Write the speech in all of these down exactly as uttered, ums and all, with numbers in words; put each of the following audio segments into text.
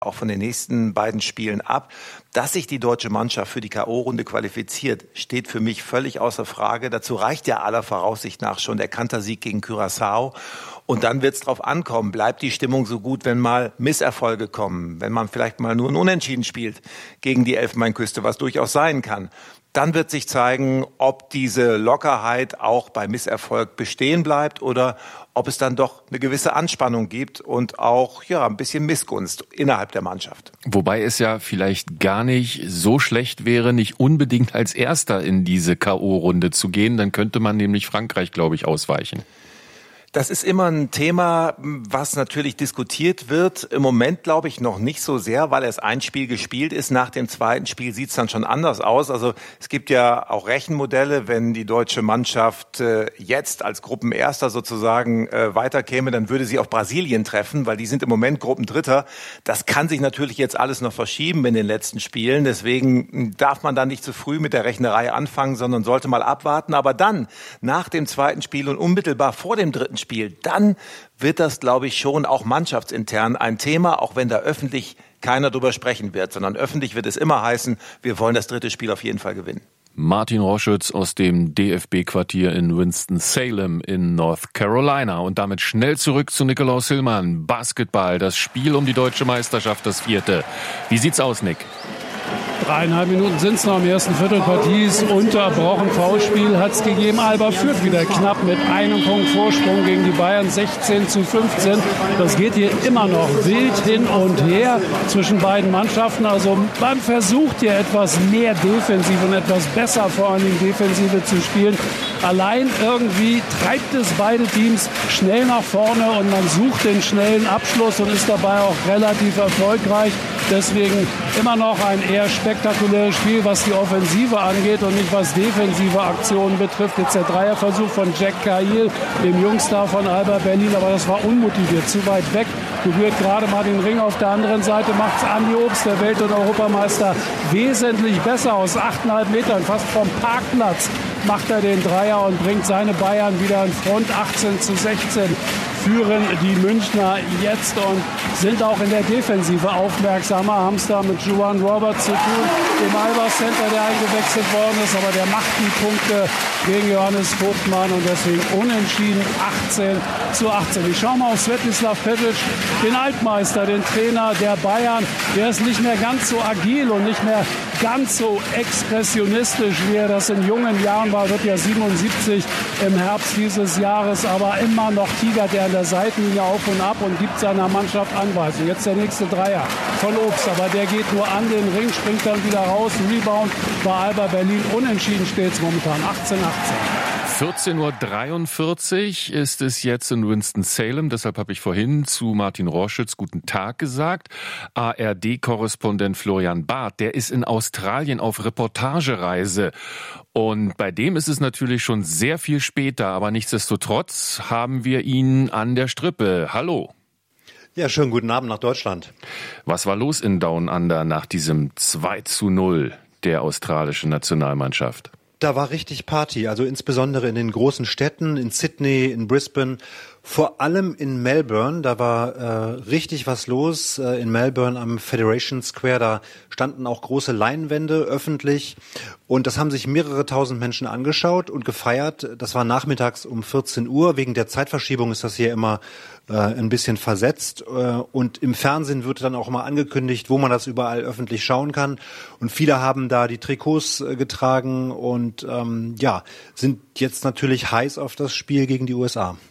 auch von den nächsten beiden Spielen ab. Dass sich die deutsche Mannschaft für die K O-Runde qualifiziert, steht für mich völlig außer Frage. Dazu reicht ja aller Voraussicht nach schon der Kantersieg gegen Curaçao. Und dann wird es drauf ankommen, bleibt die Stimmung so gut, wenn mal Misserfolge kommen, wenn man vielleicht mal nur ein Unentschieden spielt gegen die Elfenbeinküste, was durchaus sein kann. Dann wird sich zeigen, ob diese Lockerheit auch bei Misserfolg bestehen bleibt oder ob es dann doch eine gewisse Anspannung gibt und auch ja ein bisschen Missgunst innerhalb der Mannschaft. Wobei es ja vielleicht gar nicht so schlecht wäre, nicht unbedingt als Erster in diese K O-Runde zu gehen. Dann könnte man nämlich Frankreich, glaube ich, ausweichen. Das ist immer ein Thema, was natürlich diskutiert wird. Im Moment glaube ich noch nicht so sehr, weil erst ein Spiel gespielt ist. Nach dem zweiten Spiel sieht es dann schon anders aus. Also es gibt ja auch Rechenmodelle, wenn die deutsche Mannschaft äh, jetzt als Gruppenerster sozusagen äh, weiterkäme, dann würde sie auf Brasilien treffen, weil die sind im Moment Gruppendritter. Das kann sich natürlich jetzt alles noch verschieben in den letzten Spielen. Deswegen darf man da nicht zu früh mit der Rechnerei anfangen, sondern sollte mal abwarten. Aber dann, nach dem zweiten Spiel und unmittelbar vor dem dritten Spiel, dann wird das, glaube ich, schon auch mannschaftsintern ein Thema, auch wenn da öffentlich keiner drüber sprechen wird, sondern öffentlich wird es immer heißen, wir wollen das dritte Spiel auf jeden Fall gewinnen. Martin Roschütz aus dem D F B-Quartier in Winston-Salem in North Carolina. Und damit schnell zurück zu Nikolaus Hillmann. Basketball, das Spiel um die deutsche Meisterschaft, das vierte. Wie sieht's aus, Nick? Dreieinhalb Minuten sind es noch im ersten Viertel. Partie ist unterbrochen. Foulspiel hat es gegeben. Alba führt wieder knapp mit einem Punkt Vorsprung gegen die Bayern, sechzehn zu fünfzehn. Das geht hier immer noch wild hin und her zwischen beiden Mannschaften. Also man versucht hier etwas mehr defensiv und etwas besser vor allem Defensive zu spielen. Allein irgendwie treibt es beide Teams schnell nach vorne und man sucht den schnellen Abschluss und ist dabei auch relativ erfolgreich. Deswegen immer noch ein eher spektakuläres Spiel, was die Offensive angeht und nicht was defensive Aktionen betrifft. Jetzt der Dreierversuch von Jack Cahill, dem Jungstar von Alba Berlin, aber das war unmotiviert, zu weit weg. Berührt gerade mal den Ring. Auf der anderen Seite macht es Andi Obst, der Welt- und Europameister, wesentlich besser aus achteinhalb Metern, fast vom Parkplatz macht er den Dreier und bringt seine Bayern wieder in Front. achtzehn zu sechzehn führen die Münchner jetzt und sind auch in der Defensive aufmerksamer. Haben es da mit Juwan Roberts zu tun, dem Alba Center, der eingewechselt worden ist, aber der macht die Punkte gegen Johannes Vogtmann und deswegen unentschieden achtzehn zu achtzehn. Ich schaue mal auf Svetislav Petic, den Altmeister, den Trainer der Bayern. Der ist nicht mehr ganz so agil und nicht mehr ganz so expressionistisch, wie er das in jungen Jahren war. Wird ja siebenundsiebzig im Herbst dieses Jahres, aber immer noch tigert er an der Seitenlinie auf und ab und gibt seiner Mannschaft Anweisungen. Jetzt der nächste Dreier von Obst, aber der geht nur an den Ring, springt dann wieder raus. Rebound bei Alba Berlin. Unentschieden steht es momentan, achtzehn achtzehn. vierzehn Uhr dreiundvierzig ist es jetzt in Winston-Salem. Deshalb habe ich vorhin zu Martin Roschütz guten Tag gesagt. A R D-Korrespondent Florian Barth, der ist in Australien auf Reportagereise. Und bei dem ist es natürlich schon sehr viel später. Aber nichtsdestotrotz haben wir ihn an der Strippe. Hallo. Ja, schönen guten Abend nach Deutschland. Was war los in Down Under nach diesem zwei zu null der australischen Nationalmannschaft? Da war richtig Party, also insbesondere in den großen Städten, in Sydney, in Brisbane, vor allem in Melbourne, da war äh, richtig was los. Äh, in Melbourne am Federation Square, da standen auch große Leinwände öffentlich und das haben sich mehrere tausend Menschen angeschaut und gefeiert. Das war nachmittags um vierzehn Uhr, wegen der Zeitverschiebung ist das hier immer äh, ein bisschen versetzt äh, und im Fernsehen wird dann auch mal angekündigt, wo man das überall öffentlich schauen kann und viele haben da die Trikots äh, getragen und ähm, ja, sind jetzt natürlich heiß auf das Spiel gegen die U S A.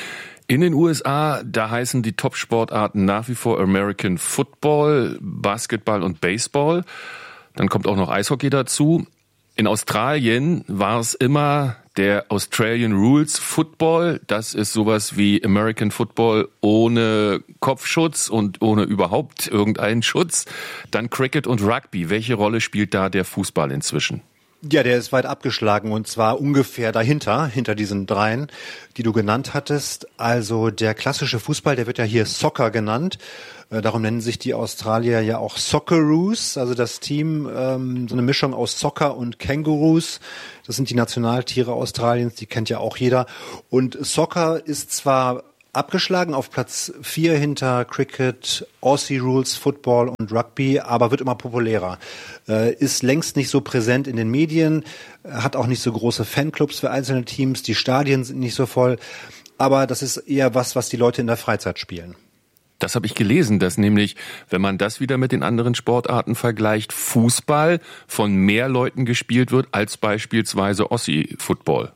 In den U S A, da heißen die Top-Sportarten nach wie vor American Football, Basketball und Baseball. Dann kommt auch noch Eishockey dazu. In Australien war es immer der Australian Rules Football. Das ist sowas wie American Football ohne Kopfschutz und ohne überhaupt irgendeinen Schutz. Dann Cricket und Rugby. Welche Rolle spielt da der Fußball inzwischen? Ja, der ist weit abgeschlagen und zwar ungefähr dahinter, hinter diesen dreien, die du genannt hattest. Also der klassische Fußball, der wird ja hier Soccer genannt. Äh, darum nennen sich die Australier ja auch Socceroos, also das Team, ähm, so eine Mischung aus Soccer und Kängurus. Das sind die Nationaltiere Australiens, die kennt ja auch jeder. Und Soccer ist zwar abgeschlagen auf Platz vier hinter Cricket, Aussie Rules, Football und Rugby, aber wird immer populärer. Äh, ist längst nicht so präsent in den Medien, hat auch nicht so große Fanclubs für einzelne Teams, die Stadien sind nicht so voll, aber das ist eher was, was die Leute in der Freizeit spielen. Das habe ich gelesen, dass nämlich, wenn man das wieder mit den anderen Sportarten vergleicht, Fußball von mehr Leuten gespielt wird als beispielsweise Aussie-Football.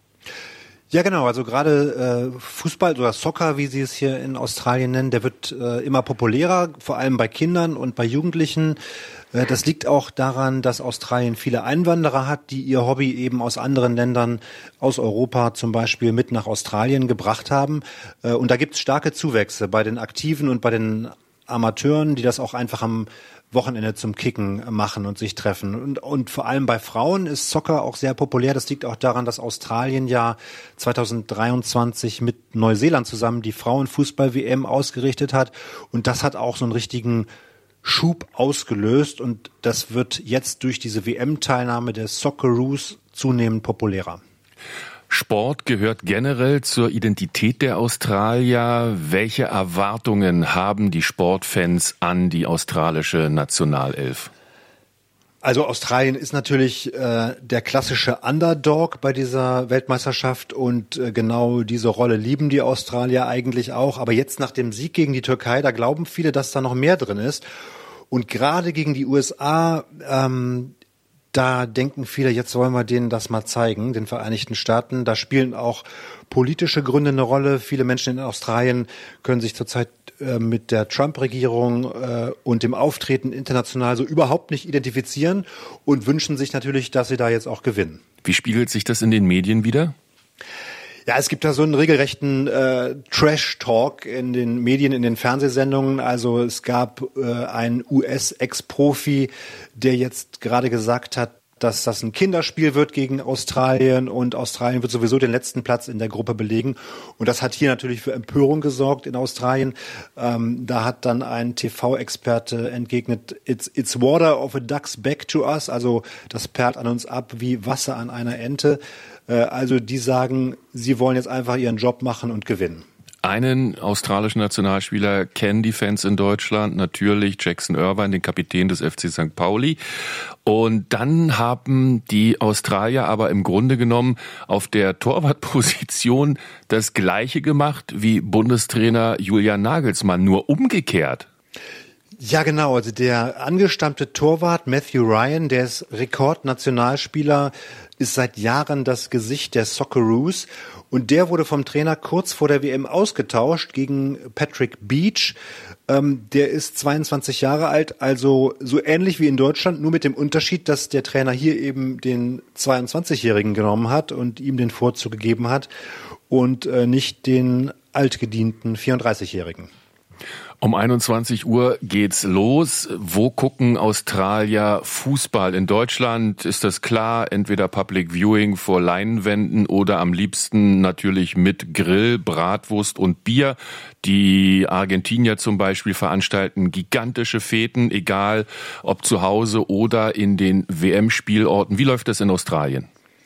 Ja, genau. Also gerade äh, Fußball oder Soccer, wie sie es hier in Australien nennen, der wird äh, immer populärer, vor allem bei Kindern und bei Jugendlichen. Äh, das liegt auch daran, dass Australien viele Einwanderer hat, die ihr Hobby eben aus anderen Ländern, aus Europa zum Beispiel, mit nach Australien gebracht haben. Äh, und da gibt es starke Zuwächse bei den Aktiven und bei den Amateuren, die das auch einfach am Wochenende zum Kicken machen und sich treffen. Und, und vor allem bei Frauen ist Soccer auch sehr populär. Das liegt auch daran, dass Australien ja zwanzig dreiundzwanzig mit Neuseeland zusammen die Frauenfußball-W M ausgerichtet hat. Und das hat auch so einen richtigen Schub ausgelöst. Und das wird jetzt durch diese W M-Teilnahme der Socceroos zunehmend populärer. Sport gehört generell zur Identität der Australier. Welche Erwartungen haben die Sportfans an die australische Nationalelf? Also Australien ist natürlich äh, der klassische Underdog bei dieser Weltmeisterschaft und äh, genau diese Rolle lieben die Australier eigentlich auch. Aber jetzt nach dem Sieg gegen die Türkei, da glauben viele, dass da noch mehr drin ist. Und gerade gegen die U S A, ähm, da denken viele, jetzt wollen wir denen das mal zeigen, den Vereinigten Staaten. Da spielen auch politische Gründe eine Rolle. Viele Menschen in Australien können sich zurzeit äh, mit der Trump-Regierung äh, und dem Auftreten international so überhaupt nicht identifizieren und wünschen sich natürlich, dass sie da jetzt auch gewinnen. Wie spiegelt sich das in den Medien wider? Ja, es gibt da so einen regelrechten äh, Trash-Talk in den Medien, in den Fernsehsendungen. Also es gab äh, einen U S-Ex-Profi, der jetzt gerade gesagt hat, dass das ein Kinderspiel wird gegen Australien und Australien wird sowieso den letzten Platz in der Gruppe belegen. Und das hat hier natürlich für Empörung gesorgt in Australien. Ähm, da hat dann ein T V-Experte entgegnet, it's, it's water of a duck's back to us. Also das perlt an uns ab wie Wasser an einer Ente. Äh, also die sagen, sie wollen jetzt einfach ihren Job machen und gewinnen. Einen australischen Nationalspieler kennen die Fans in Deutschland, natürlich Jackson Irvine, den Kapitän des F C Sankt Pauli. Und dann haben die Australier aber im Grunde genommen auf der Torwartposition das Gleiche gemacht wie Bundestrainer Julian Nagelsmann, nur umgekehrt. Ja, genau. Also der angestammte Torwart Matthew Ryan, der ist Rekordnationalspieler, ist seit Jahren das Gesicht der Socceroos. Und der wurde vom Trainer kurz vor der W M ausgetauscht gegen Patrick Beach. Ähm, der ist zweiundzwanzig Jahre alt, also so ähnlich wie in Deutschland, nur mit dem Unterschied, dass der Trainer hier eben den zweiundzwanzigjährigen genommen hat und ihm den Vorzug gegeben hat und äh, nicht den altgedienten vierunddreißigjährigen. Um einundzwanzig Uhr geht's los. Wo gucken Australier Fußball? In Deutschland ist das klar, entweder Public Viewing vor Leinwänden oder am liebsten natürlich mit Grill, Bratwurst und Bier. Die Argentinier zum Beispiel veranstalten gigantische Feten, egal ob zu Hause oder in den W M-Spielorten. Wie läuft das in Australien?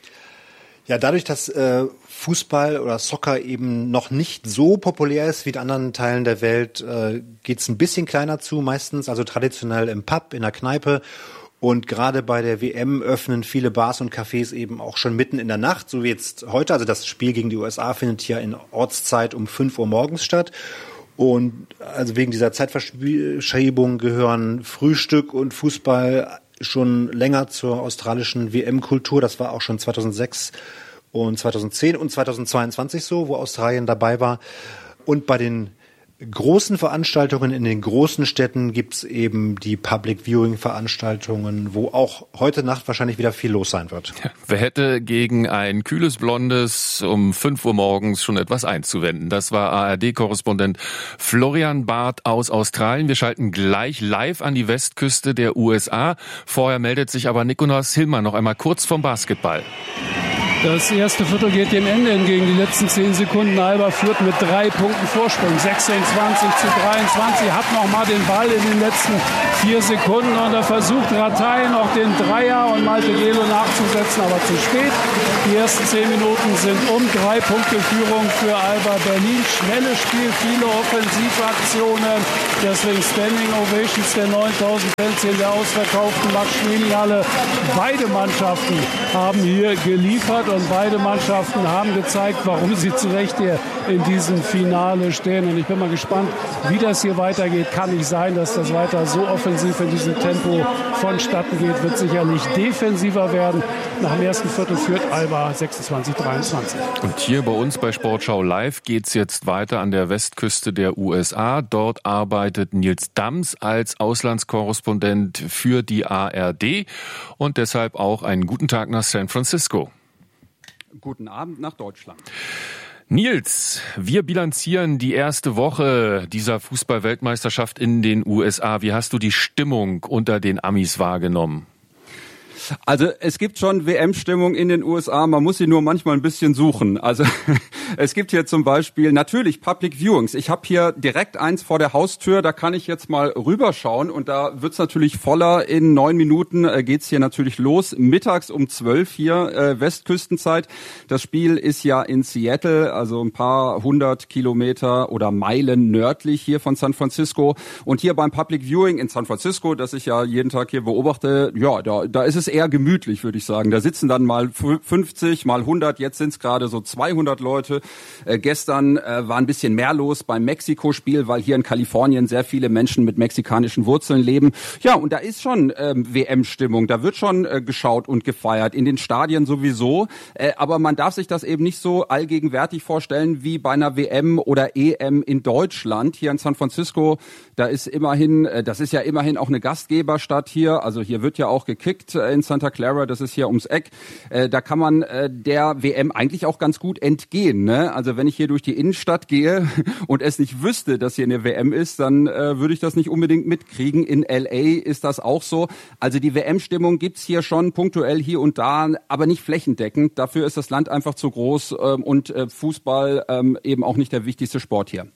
Ja, dadurch, dass äh, Fußball oder Soccer eben noch nicht so populär ist wie in anderen Teilen der Welt, äh, geht's ein bisschen kleiner zu meistens, also traditionell im Pub, in der Kneipe. Und gerade bei der W M öffnen viele Bars und Cafés eben auch schon mitten in der Nacht, so wie jetzt heute. Also das Spiel gegen die U S A findet ja in Ortszeit um fünf Uhr morgens statt. Und also wegen dieser Zeitverschiebung gehören Frühstück und Fußball schon länger zur australischen W M-Kultur. Das war auch schon zweitausendsechs und zweitausendzehn und zweitausendzweiundzwanzig so, wo Australien dabei war. Und bei den großen Veranstaltungen in den großen Städten gibt's eben die Public Viewing Veranstaltungen, wo auch heute Nacht wahrscheinlich wieder viel los sein wird. Ja, wer hätte gegen ein kühles Blondes um fünf Uhr morgens schon etwas einzuwenden? Das war A R D-Korrespondent Florian Barth aus Australien. Wir schalten gleich live an die Westküste der U S A. Vorher meldet sich aber Nicolas Hillmann noch einmal kurz vom Basketball. Das erste Viertel geht dem Ende entgegen. Die letzten zehn Sekunden. Alba führt mit drei Punkten Vorsprung. sechsundzwanzig zu dreiundzwanzig. Hat noch mal den Ball in den letzten vier Sekunden. Und da versucht Ratay noch den Dreier und Malte Gelo nachzusetzen. Aber zu spät. Die ersten zehn Minuten sind um. Drei Punkte Führung für Alba Berlin. Schnelles Spiel, viele Offensivaktionen. Deswegen Standing Ovations der neuntausend Fans in der ausverkauften Max-Schmeling-Halle. Beide Mannschaften haben hier geliefert und beide Mannschaften haben gezeigt, warum sie zu Recht hier in diesem Finale stehen. Und ich bin mal gespannt, wie das hier weitergeht. Kann nicht sein, dass das weiter so offensiv in diesem Tempo vonstatten geht. Wird sicherlich defensiver werden. Nach dem ersten Viertel führt Alba sechsundzwanzig dreiundzwanzig. Und hier bei uns bei Sportschau Live geht's jetzt weiter an der Westküste der U S A. Dort arbeitet Nils Dams als Auslandskorrespondent für die A R D und deshalb auch einen guten Tag nach San Francisco. Guten Abend nach Deutschland. Nils, wir bilanzieren die erste Woche dieser Fußball-Weltmeisterschaft in den U S A. Wie hast du die Stimmung unter den Amis wahrgenommen? Also es gibt schon W M-Stimmung in den U S A, man muss sie nur manchmal ein bisschen suchen. Also es gibt hier zum Beispiel natürlich Public Viewings. Ich habe hier direkt eins vor der Haustür, da kann ich jetzt mal rüberschauen und da wird's natürlich voller. In neun Minuten äh, geht's hier natürlich los, mittags um zwölf hier äh, Westküstenzeit. Das Spiel ist ja in Seattle, also ein paar hundert Kilometer oder Meilen nördlich hier von San Francisco. Und hier beim Public Viewing in San Francisco, das ich ja jeden Tag hier beobachte, ja, da, da ist es eher gemütlich, würde ich sagen. Da sitzen dann mal fünfzig, mal hundert, jetzt sind es gerade so zweihundert Leute. Äh, gestern äh, war ein bisschen mehr los beim Mexiko-Spiel, weil hier in Kalifornien sehr viele Menschen mit mexikanischen Wurzeln leben. Ja, und da ist schon ähm, W M-Stimmung, da wird schon äh, geschaut und gefeiert, in den Stadien sowieso. Äh, aber man darf sich das eben nicht so allgegenwärtig vorstellen wie bei einer W M oder E M in Deutschland. Hier in San Francisco, da ist immerhin, äh, das ist ja immerhin auch eine Gastgeberstadt hier, also hier wird ja auch gekickt äh, in Santa Clara, das ist hier ums Eck. Äh, da kann man äh, der W M eigentlich auch ganz gut entgehen. Ne? Also wenn ich hier durch die Innenstadt gehe und es nicht wüsste, dass hier eine W M ist, dann äh, würde ich das nicht unbedingt mitkriegen. In L A ist das auch so. Also die W M-Stimmung gibt's hier schon punktuell hier und da, aber nicht flächendeckend. Dafür ist das Land einfach zu groß ähm, und äh, Fußball ähm, eben auch nicht der wichtigste Sport hier.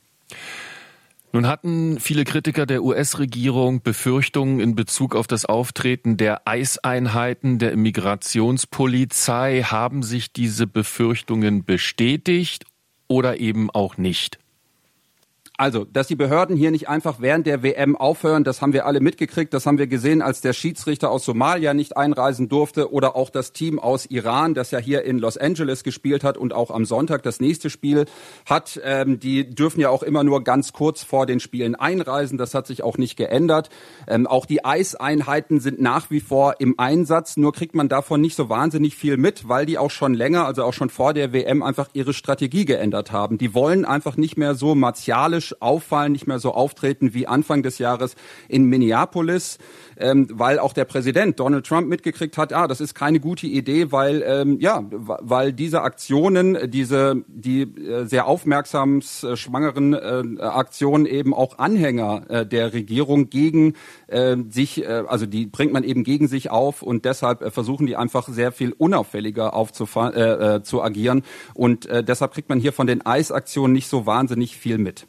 Nun hatten viele Kritiker der U S-Regierung Befürchtungen in Bezug auf das Auftreten der Eiseinheiten der Immigrationspolizei. Haben sich diese Befürchtungen bestätigt oder eben auch nicht? Also, dass die Behörden hier nicht einfach während der W M aufhören, das haben wir alle mitgekriegt. Das haben wir gesehen, als der Schiedsrichter aus Somalia nicht einreisen durfte oder auch das Team aus Iran, das ja hier in Los Angeles gespielt hat und auch am Sonntag das nächste Spiel hat. Ähm, die dürfen ja auch immer nur ganz kurz vor den Spielen einreisen. Das hat sich auch nicht geändert. Ähm, auch die Eiseinheiten sind nach wie vor im Einsatz. Nur kriegt man davon nicht so wahnsinnig viel mit, weil die auch schon länger, also auch schon vor der W M, einfach ihre Strategie geändert haben. Die wollen einfach nicht mehr so martialisch auffallen, nicht mehr so auftreten wie Anfang des Jahres in Minneapolis, ähm, weil auch der Präsident Donald Trump mitgekriegt hat, ah, das ist keine gute Idee, weil ähm, ja, weil diese Aktionen, diese die äh, sehr aufmerksam äh, schwangeren äh, Aktionen eben auch Anhänger äh, der Regierung gegen äh, sich, äh, also die bringt man eben gegen sich auf und deshalb äh, versuchen die einfach sehr viel unauffälliger aufzufa- äh, äh, zu agieren und äh, deshalb kriegt man hier von den Eisaktionen nicht so wahnsinnig viel mit.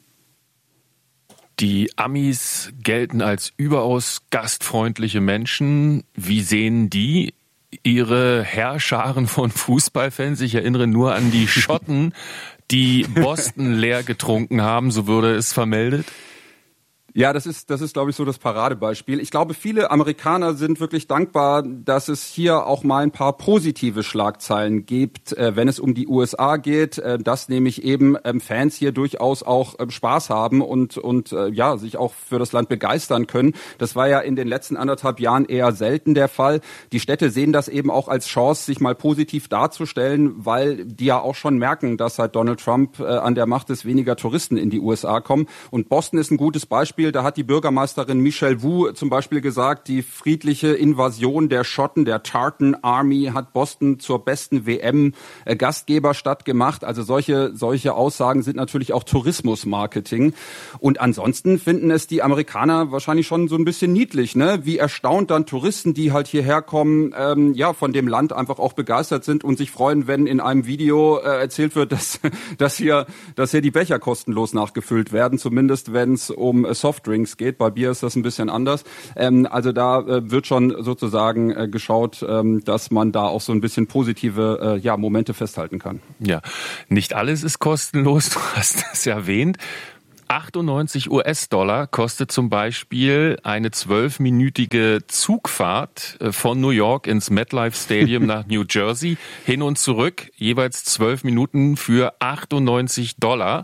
Die Amis gelten als überaus gastfreundliche Menschen. Wie sehen die ihre Heerscharen von Fußballfans? Ich erinnere nur an die Schotten, die Boston leer getrunken haben, so wurde es vermeldet. Ja, das ist, das ist, glaube ich, so das Paradebeispiel. Ich glaube, viele Amerikaner sind wirklich dankbar, dass es hier auch mal ein paar positive Schlagzeilen gibt, äh, wenn es um die U S A geht, äh, dass nämlich eben ähm, Fans hier durchaus auch ähm, Spaß haben und, und äh, ja, sich auch für das Land begeistern können. Das war ja in den letzten anderthalb Jahren eher selten der Fall. Die Städte sehen das eben auch als Chance, sich mal positiv darzustellen, weil die ja auch schon merken, dass seit Donald Trump äh, an der Macht ist, weniger Touristen in die U S A kommen. Und Boston ist ein gutes Beispiel. Beispiel, da hat die Bürgermeisterin Michelle Wu zum Beispiel gesagt, die friedliche Invasion der Schotten, der Tartan Army, hat Boston zur besten W M-Gastgeberstadt gemacht. Also solche, solche Aussagen sind natürlich auch Tourismusmarketing. Und ansonsten finden es die Amerikaner wahrscheinlich schon so ein bisschen niedlich, ne? Wie erstaunt dann Touristen, die halt hierher kommen, ähm, ja, von dem Land einfach auch begeistert sind und sich freuen, wenn in einem Video äh, erzählt wird, dass, dass hier, dass hier die Becher kostenlos nachgefüllt werden, zumindest wenn es um äh, Softdrinks geht. Bei Bier ist das ein bisschen anders. Ähm, also da äh, wird schon sozusagen äh, geschaut, ähm, dass man da auch so ein bisschen positive äh, ja, Momente festhalten kann. Ja, nicht alles ist kostenlos, du hast es erwähnt. achtundneunzig US-Dollar kostet zum Beispiel eine zwölfminütige Zugfahrt von New York ins MetLife Stadium nach New Jersey, hin und zurück, jeweils zwölf Minuten für achtundneunzig Dollar.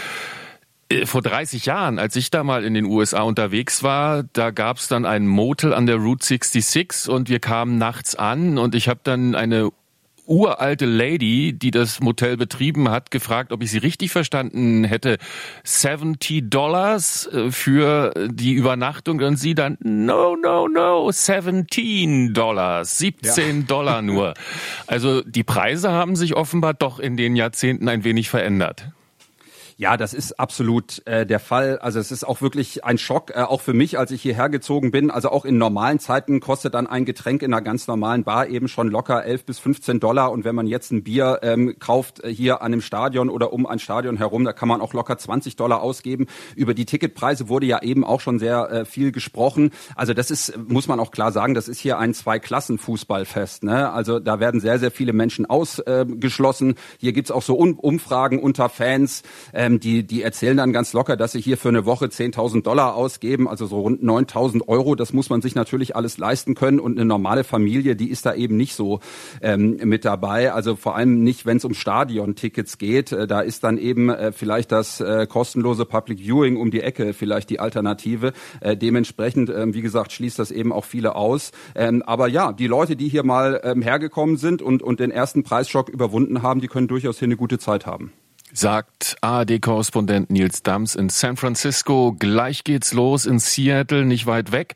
Vor dreißig Jahren, als ich da mal in den U S A unterwegs war, da gab's dann ein Motel an der Route sechsundsechzig und wir kamen nachts an und ich habe dann eine uralte Lady, die das Motel betrieben hat, gefragt, ob ich sie richtig verstanden hätte. siebzig Dollars für die Übernachtung und sie dann, no, no, no, siebzehn Dollars, siebzehn ja. Dollar nur. Also die Preise haben sich offenbar doch in den Jahrzehnten ein wenig verändert. Ja, das ist absolut äh, der Fall. Also es ist auch wirklich ein Schock, äh, auch für mich, als ich hierher gezogen bin. Also auch in normalen Zeiten kostet dann ein Getränk in einer ganz normalen Bar eben schon locker elf bis fünfzehn Dollar. Und wenn man jetzt ein Bier ähm, kauft äh, hier an einem Stadion oder um ein Stadion herum, da kann man auch locker zwanzig Dollar ausgeben. Über die Ticketpreise wurde ja eben auch schon sehr äh, viel gesprochen. Also das ist, muss man auch klar sagen, das ist hier ein Zwei-Klassen-Fußballfest, ne? Also da werden sehr, sehr viele Menschen ausgeschlossen. Äh, hier gibt's auch so um- Umfragen unter Fans. Ähm, die, die erzählen dann ganz locker, dass sie hier für eine Woche zehntausend Dollar ausgeben, also so rund neuntausend Euro. Das muss man sich natürlich alles leisten können. Und eine normale Familie, die ist da eben nicht so ähm, mit dabei. Also vor allem nicht, wenn es um Stadion-Tickets geht. Äh, da ist dann eben äh, vielleicht das äh, kostenlose Public Viewing um die Ecke vielleicht die Alternative. Äh, dementsprechend, äh, wie gesagt, schließt das eben auch viele aus. Ähm, aber ja, die Leute, die hier mal ähm, hergekommen sind und, und den ersten Preisschock überwunden haben, die können durchaus hier eine gute Zeit haben. Sagt A R D-Korrespondent Nils Dams in San Francisco. Gleich geht's los in Seattle, nicht weit weg.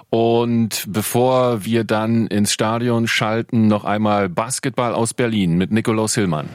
Und bevor wir dann ins Stadion schalten, noch einmal Basketball aus Berlin mit Nikolaus Hillmann.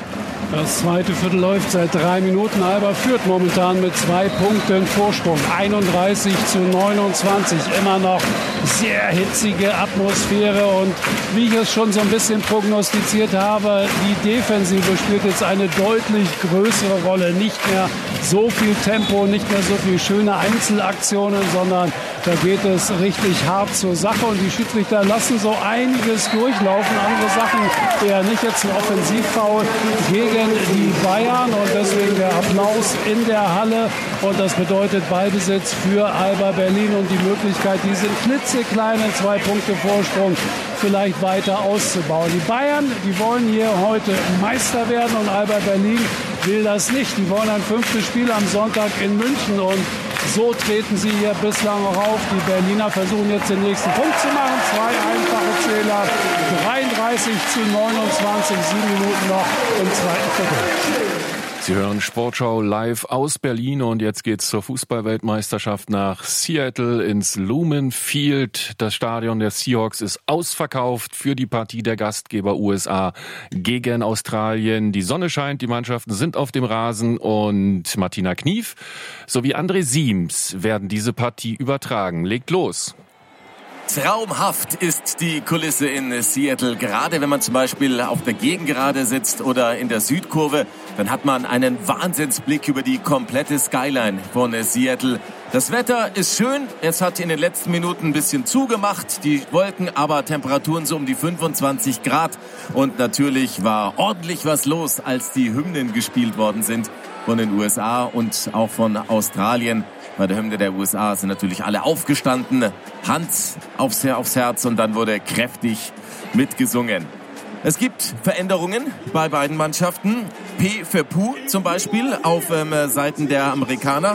Das zweite Viertel läuft seit drei Minuten. Alba führt momentan mit zwei Punkten Vorsprung. einunddreißig zu neunundzwanzig. Immer noch sehr hitzige Atmosphäre. Und wie ich es schon so ein bisschen prognostiziert habe, die Defensive spielt jetzt eine deutlich größere Rolle. Nicht mehr so viel Tempo, nicht mehr so viel schöne Einzelaktionen, sondern da geht es richtig hart zur Sache. Und die Schiedsrichter lassen so einiges durchlaufen. Andere Sachen eher nicht. Jetzt ein Offensivfoul gegen die Bayern und deswegen der Applaus in der Halle und das bedeutet Ballbesitz für Alba Berlin und die Möglichkeit, diesen klitzekleinen zwei Punkte Vorsprung vielleicht weiter auszubauen. Die Bayern, die wollen hier heute Meister werden und Alba Berlin will das nicht. Die wollen ein fünftes Spiel am Sonntag in München und so treten sie hier bislang auf. Die Berliner versuchen jetzt den nächsten Punkt zu machen. Zwei einfache Zähler. dreiunddreißig zu neunundzwanzig, sieben Minuten noch im zweiten Viertel. Sie hören Sportschau live aus Berlin und jetzt geht's zur Fußball-Weltmeisterschaft nach Seattle ins Lumen Field. Das Stadion der Seahawks ist ausverkauft für die Partie der Gastgeber U S A gegen Australien. Die Sonne scheint, die Mannschaften sind auf dem Rasen und Martina Knief sowie André Siems werden diese Partie übertragen. Legt los! Traumhaft ist die Kulisse in Seattle. Gerade wenn man zum Beispiel auf der Gegengerade sitzt oder in der Südkurve, dann hat man einen Wahnsinnsblick über die komplette Skyline von Seattle. Das Wetter ist schön. Es hat in den letzten Minuten ein bisschen zugemacht. Die Wolken, aber Temperaturen so um die fünfundzwanzig Grad. Und natürlich war ordentlich was los, als die Hymnen gespielt worden sind von den U S A und auch von Australien. Bei der Hymne der U S A sind natürlich alle aufgestanden, Hand aufs, aufs Herz und dann wurde kräftig mitgesungen. Es gibt Veränderungen bei beiden Mannschaften. P für Puh zum Beispiel auf ähm, Seiten der Amerikaner.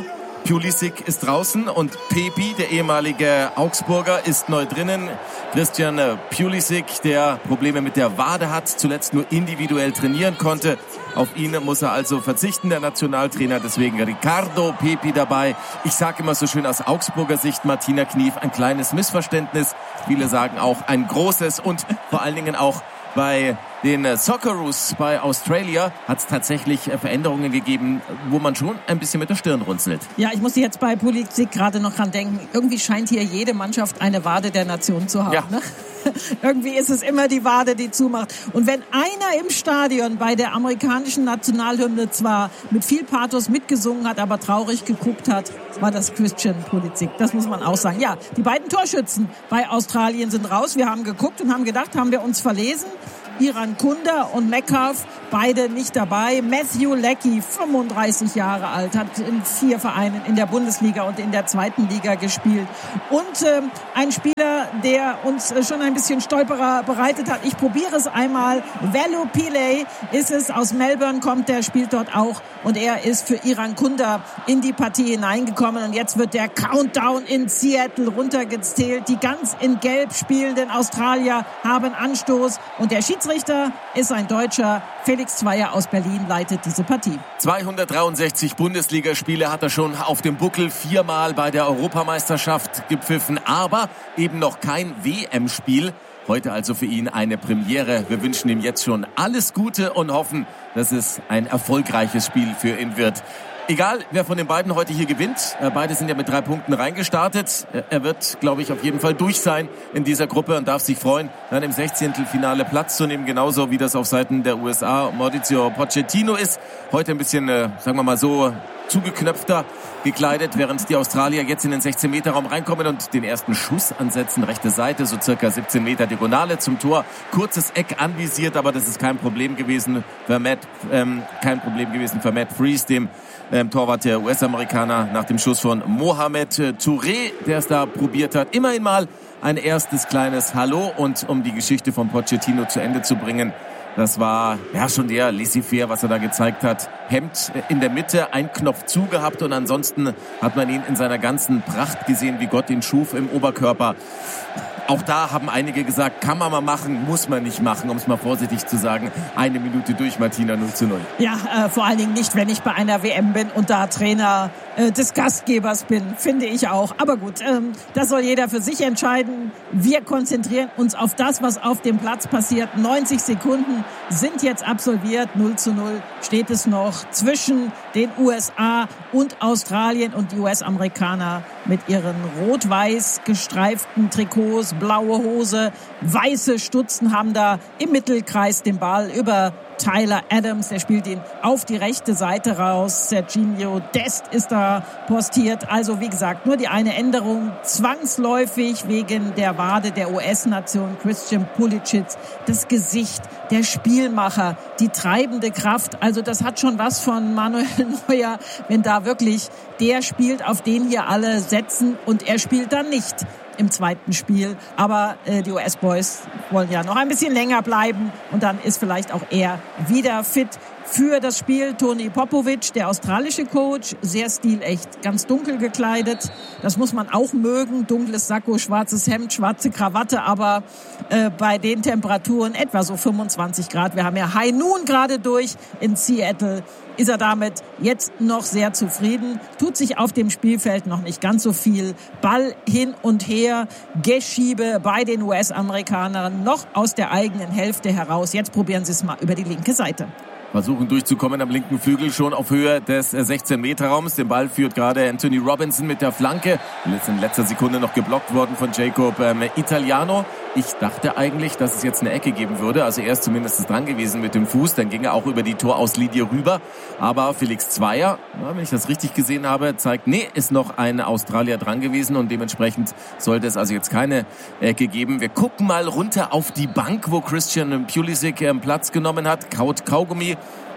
Pulisic ist draußen und Pepi, der ehemalige Augsburger, ist neu drinnen. Christian Pulisic, der Probleme mit der Wade hat, zuletzt nur individuell trainieren konnte. Auf ihn muss er also verzichten, der Nationaltrainer. Deswegen Ricardo Pepi dabei. Ich sage immer so schön aus Augsburger Sicht, Martina Knief, ein kleines Missverständnis. Viele sagen auch ein großes und vor allen Dingen auch bei den Socceroos bei Australia hat es tatsächlich Veränderungen gegeben, wo man schon ein bisschen mit der Stirn runzelt. Ja, ich musste jetzt bei Pulisic gerade noch dran denken. Irgendwie scheint hier jede Mannschaft eine Wade der Nation zu haben. Ja. Ne? Irgendwie ist es immer die Wade, die zumacht. Und wenn einer im Stadion bei der amerikanischen Nationalhymne zwar mit viel Pathos mitgesungen hat, aber traurig geguckt hat, war das Christian Pulisic. Das muss man auch sagen. Ja, die beiden Torschützen bei Australien sind raus. Wir haben geguckt und haben gedacht, haben wir uns verlesen. Iran Kunda und Metcalf, beide nicht dabei. Matthew Leckie, fünfunddreißig Jahre alt, hat in vier Vereinen in der Bundesliga und in der zweiten Liga gespielt. Und äh, ein Spieler, der uns äh, schon ein bisschen Stolperer bereitet hat. Ich probiere es einmal. Velu Pillay ist es, aus Melbourne kommt, der spielt dort auch. Und er ist für Iran Kunda in die Partie hineingekommen. Und jetzt wird der Countdown in Seattle runtergezählt. Die ganz in Gelb spielenden Australier haben Anstoß. Und der Schiedsrichter ist ein Deutscher. Felix Zweier aus Berlin leitet diese Partie. zweihundertdreiundsechzig Bundesligaspiele hat er schon auf dem Buckel, viermal bei der Europameisterschaft gepfiffen, aber eben noch kein W M-Spiel. Heute also für ihn eine Premiere. Wir wünschen ihm jetzt schon alles Gute und hoffen, dass es ein erfolgreiches Spiel für ihn wird. Egal, wer von den beiden heute hier gewinnt, beide sind ja mit drei Punkten reingestartet. Er wird, glaube ich, auf jeden Fall durch sein in dieser Gruppe und darf sich freuen, dann im Sechzehntelfinale Platz zu nehmen, genauso wie das auf Seiten der U S A Mauricio Pochettino ist. Heute ein bisschen, sagen wir mal so, zugeknöpfter gekleidet, während die Australier jetzt in den sechzehn-Meter-Raum reinkommen und den ersten Schuss ansetzen. Rechte Seite, so circa siebzehn Meter Diagonale zum Tor. Kurzes Eck anvisiert, aber das ist kein Problem gewesen für Matt, ähm, kein Problem gewesen für Matt Freese, dem ähm, Torwart der U S-Amerikaner, nach dem Schuss von Mohamed Touré, der es da probiert hat. Immerhin mal ein erstes kleines Hallo, und um die Geschichte von Pochettino zu Ende zu bringen, das war ja schon der laissez-faire, was er da gezeigt hat. Hemd in der Mitte, ein Knopf zugehabt, und ansonsten hat man ihn in seiner ganzen Pracht gesehen, wie Gott ihn schuf im Oberkörper. Auch da haben einige gesagt, kann man mal machen, muss man nicht machen, um es mal vorsichtig zu sagen. Eine Minute durch, Martina, null zu null. Ja, äh, vor allen Dingen nicht, wenn ich bei einer W M bin und da Trainer äh, des Gastgebers bin, finde ich auch. Aber gut, ähm, das soll jeder für sich entscheiden. Wir konzentrieren uns auf das, was auf dem Platz passiert. neunzig Sekunden sind jetzt absolviert. null zu null steht es noch zwischen den U S A und Australien, und die U S-Amerikaner mit ihren rot-weiß gestreiften Trikots, blaue Hose, weiße Stutzen, haben da im Mittelkreis den Ball über Tyler Adams, der spielt ihn auf die rechte Seite raus. Serginho Dest ist da postiert. Also wie gesagt, nur die eine Änderung, zwangsläufig wegen der Wade der U S-Nation Christian Pulisic. Das Gesicht, der Spielmacher, die treibende Kraft. Also das hat schon was von Manuel Neuer, wenn da wirklich der spielt, auf den hier alle setzen, und er spielt dann nicht im zweiten Spiel. Aber äh, die U S-Boys wollen ja noch ein bisschen länger bleiben, und dann ist vielleicht auch er wieder fit für das Spiel. Toni Popovic, der australische Coach, sehr stilecht, ganz dunkel gekleidet. Das muss man auch mögen. Dunkles Sakko, schwarzes Hemd, schwarze Krawatte, aber äh, bei den Temperaturen etwa so fünfundzwanzig Grad. Wir haben ja High Noon gerade durch in Seattle. Ist er damit jetzt noch sehr zufrieden. Tut sich auf dem Spielfeld noch nicht ganz so viel. Ball hin und her, Geschiebe bei den U S-Amerikanern noch aus der eigenen Hälfte heraus. Jetzt probieren sie es mal über die linke Seite. Versuchen durchzukommen am linken Flügel, schon auf Höhe des sechzehn-Meter-Raums. Den Ball führt gerade Anthony Robinson mit der Flanke. Ist in letzter Sekunde noch geblockt worden von Jacob ähm, Italiano. Ich dachte eigentlich, dass es jetzt eine Ecke geben würde. Also er ist zumindest dran gewesen mit dem Fuß. Dann ging er auch über die Torauslinie rüber. Aber Felix Zweier, wenn ich das richtig gesehen habe, zeigt, nee, ist noch ein Australier dran gewesen. Und dementsprechend sollte es also jetzt keine Ecke geben. Wir gucken mal runter auf die Bank, wo Christian Pulisic ähm, Platz genommen hat. Kaut Kaugummi.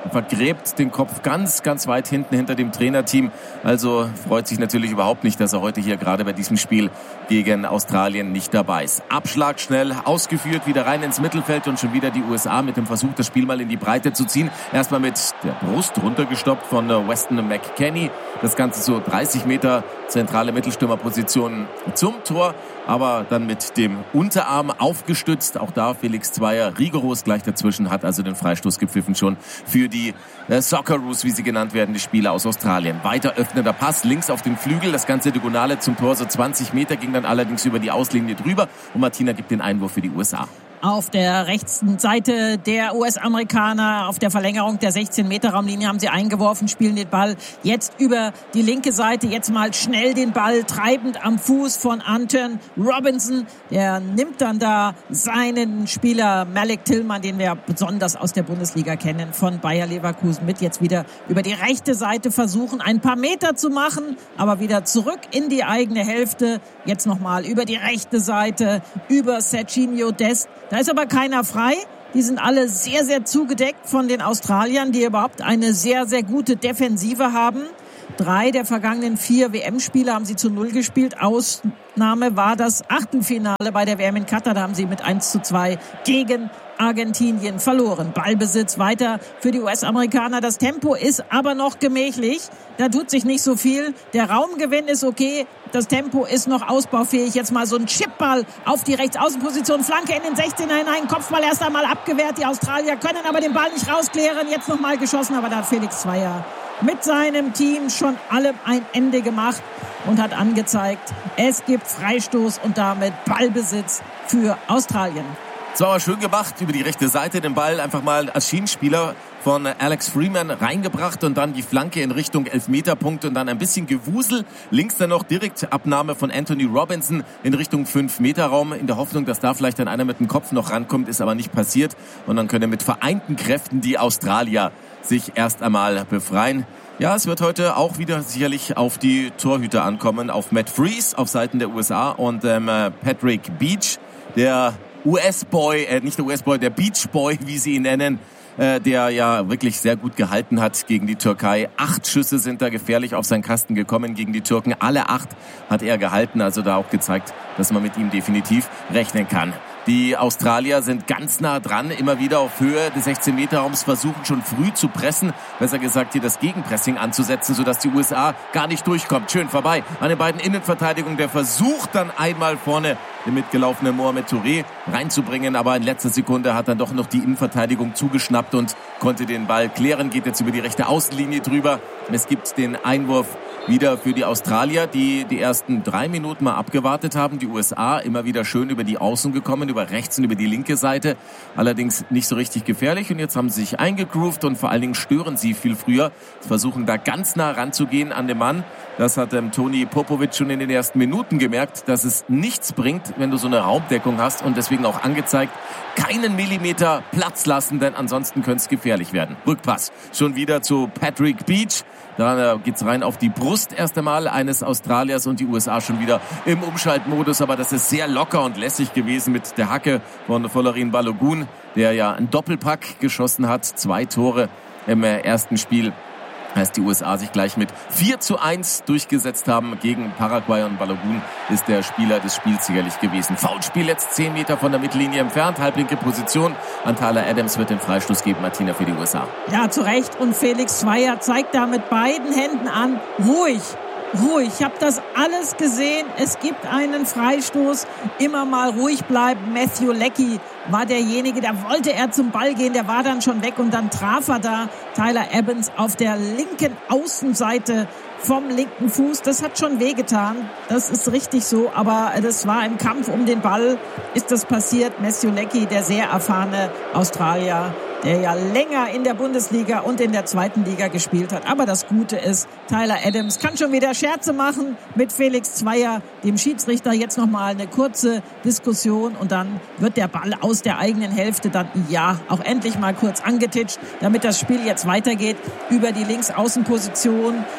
vergräbt den Kopf ganz, ganz weit hinten hinter dem Trainerteam. Also freut sich natürlich überhaupt nicht, dass er heute hier gerade bei diesem Spiel gegen Australien nicht dabei ist. Abschlag schnell ausgeführt, wieder rein ins Mittelfeld und schon wieder die U S A mit dem Versuch, das Spiel mal in die Breite zu ziehen. Erstmal mit der Brust runtergestoppt von Weston McKennie. Das Ganze so dreißig Meter zentrale Mittelstürmerposition zum Tor, aber dann mit dem Unterarm aufgestützt. Auch da Felix Zweier rigoros gleich dazwischen, hat also den Freistoß gepfiffen schon für die äh, Socceroos, wie sie genannt werden, die Spieler aus Australien. Weiter öffnender Pass links auf den Flügel, das ganze Diagonale zum Tor, so zwanzig Meter, ging dann allerdings über die Auslinie drüber und Martina gibt den Einwurf für die U S A. Auf der rechten Seite der U S-Amerikaner, auf der Verlängerung der sechzehn-Meter-Raumlinie haben sie eingeworfen, spielen den Ball jetzt über die linke Seite. Jetzt mal schnell den Ball, treibend am Fuß von Anton Robinson. Der nimmt dann da seinen Spieler Malik Tillman, den wir besonders aus der Bundesliga kennen, von Bayer Leverkusen mit. Jetzt wieder über die rechte Seite versuchen, ein paar Meter zu machen, aber wieder zurück in die eigene Hälfte. Jetzt nochmal über die rechte Seite, über Serginho Dest. Da ist aber keiner frei. Die sind alle sehr, sehr zugedeckt von den Australiern, die überhaupt eine sehr, sehr gute Defensive haben. Drei der vergangenen vier W M-Spiele haben sie zu Null gespielt. Ausnahme war das Achtelfinale bei der W M in Katar. Da haben sie mit eins zu zwei gegen Argentinien verloren. Ballbesitz weiter für die U S-Amerikaner. Das Tempo ist aber noch gemächlich. Da tut sich nicht so viel. Der Raumgewinn ist okay. Das Tempo ist noch ausbaufähig. Jetzt mal so ein Chipball auf die Rechtsaußenposition. Flanke in den sechzehner hinein. Kopfball erst einmal abgewehrt. Die Australier können aber den Ball nicht rausklären. Jetzt nochmal geschossen, aber da hat Felix Zweier mit seinem Team schon allem ein Ende gemacht und hat angezeigt, es gibt Freistoß und damit Ballbesitz für Australien. Sauer schön gemacht, über die rechte Seite den Ball einfach mal als Schienenspieler von Alex Freeman reingebracht und dann die Flanke in Richtung Elfmeterpunkt und dann ein bisschen Gewusel. Links dann noch direkt Abnahme von Anthony Robinson in Richtung fünf-Meter-Raum in der Hoffnung, dass da vielleicht dann einer mit dem Kopf noch rankommt, ist aber nicht passiert. Und dann können mit vereinten Kräften die Australier sich erst einmal befreien. Ja, es wird heute auch wieder sicherlich auf die Torhüter ankommen, auf Matt Freese auf Seiten der U S A und ähm, Patrick Beach, der U S-Boy, äh, nicht der U S-Boy, der Beach-Boy, wie sie ihn nennen, äh, der ja wirklich sehr gut gehalten hat gegen die Türkei. Acht Schüsse sind da gefährlich auf seinen Kasten gekommen gegen die Türken. Alle acht hat er gehalten, also da auch gezeigt, dass man mit ihm definitiv rechnen kann. Die Australier sind ganz nah dran, immer wieder auf Höhe des sechzehn-Meter-Raums, versuchen schon früh zu pressen, besser gesagt hier das Gegenpressing anzusetzen, sodass die U S A gar nicht durchkommt. Schön vorbei an den beiden Innenverteidigungen, der versucht dann einmal vorne den mitgelaufenen Mohamed Touré reinzubringen, aber in letzter Sekunde hat dann doch noch die Innenverteidigung zugeschnappt und konnte den Ball klären, geht jetzt über die rechte Außenlinie drüber. Es gibt den Einwurf wieder für die Australier, die die ersten drei Minuten mal abgewartet haben. Die U S A immer wieder schön über die Außen gekommen, über rechts und über die linke Seite. Allerdings nicht so richtig gefährlich. Und jetzt haben sie sich eingegroovt und vor allen Dingen stören sie viel früher. Sie versuchen da ganz nah ranzugehen an den Mann. Das hat ähm, Toni Popovic schon in den ersten Minuten gemerkt, dass es nichts bringt, wenn du so eine Raumdeckung hast. Und deswegen auch angezeigt, keinen Millimeter Platz lassen, denn ansonsten könnte es gefährlich werden. Rückpass schon wieder zu Patrick Beach. Da geht's rein auf die Brust erst einmal eines Australiers und die U S A schon wieder im Umschaltmodus. Aber das ist sehr locker und lässig gewesen mit der Hacke von Folarin Balogun, der ja einen Doppelpack geschossen hat. Zwei Tore im ersten Spiel. Heißt, die U S A sich gleich mit vier zu eins durchgesetzt haben gegen Paraguay und Balogun ist der Spieler des Spiels sicherlich gewesen. Foulspiel jetzt zehn Meter von der Mittellinie entfernt, halblinke Position. An Tyler Adams wird den Freistoß geben, Martina, für die U S A. Ja, zu Recht. Und Felix Zweier zeigt da mit beiden Händen an, ruhig. Ruhig, ich habe das alles gesehen. Es gibt einen Freistoß. Immer mal ruhig bleiben. Matthew Leckie war derjenige, da wollte er zum Ball gehen. Der war dann schon weg und dann traf er da Tyler Adams auf der linken Außenseite vom linken Fuß. Das hat schon wehgetan. Das ist richtig so. Aber das war im Kampf um den Ball, ist das passiert. Matthew Leckie, der sehr erfahrene Australier, der ja länger in der Bundesliga und in der zweiten Liga gespielt hat. Aber das Gute ist, Tyler Adams kann schon wieder Scherze machen mit Felix Zweier, dem Schiedsrichter. Jetzt nochmal eine kurze Diskussion und dann wird der Ball aus der eigenen Hälfte dann, ja, auch endlich mal kurz angetitscht, damit das Spiel jetzt weitergeht über die Linksaußenposition.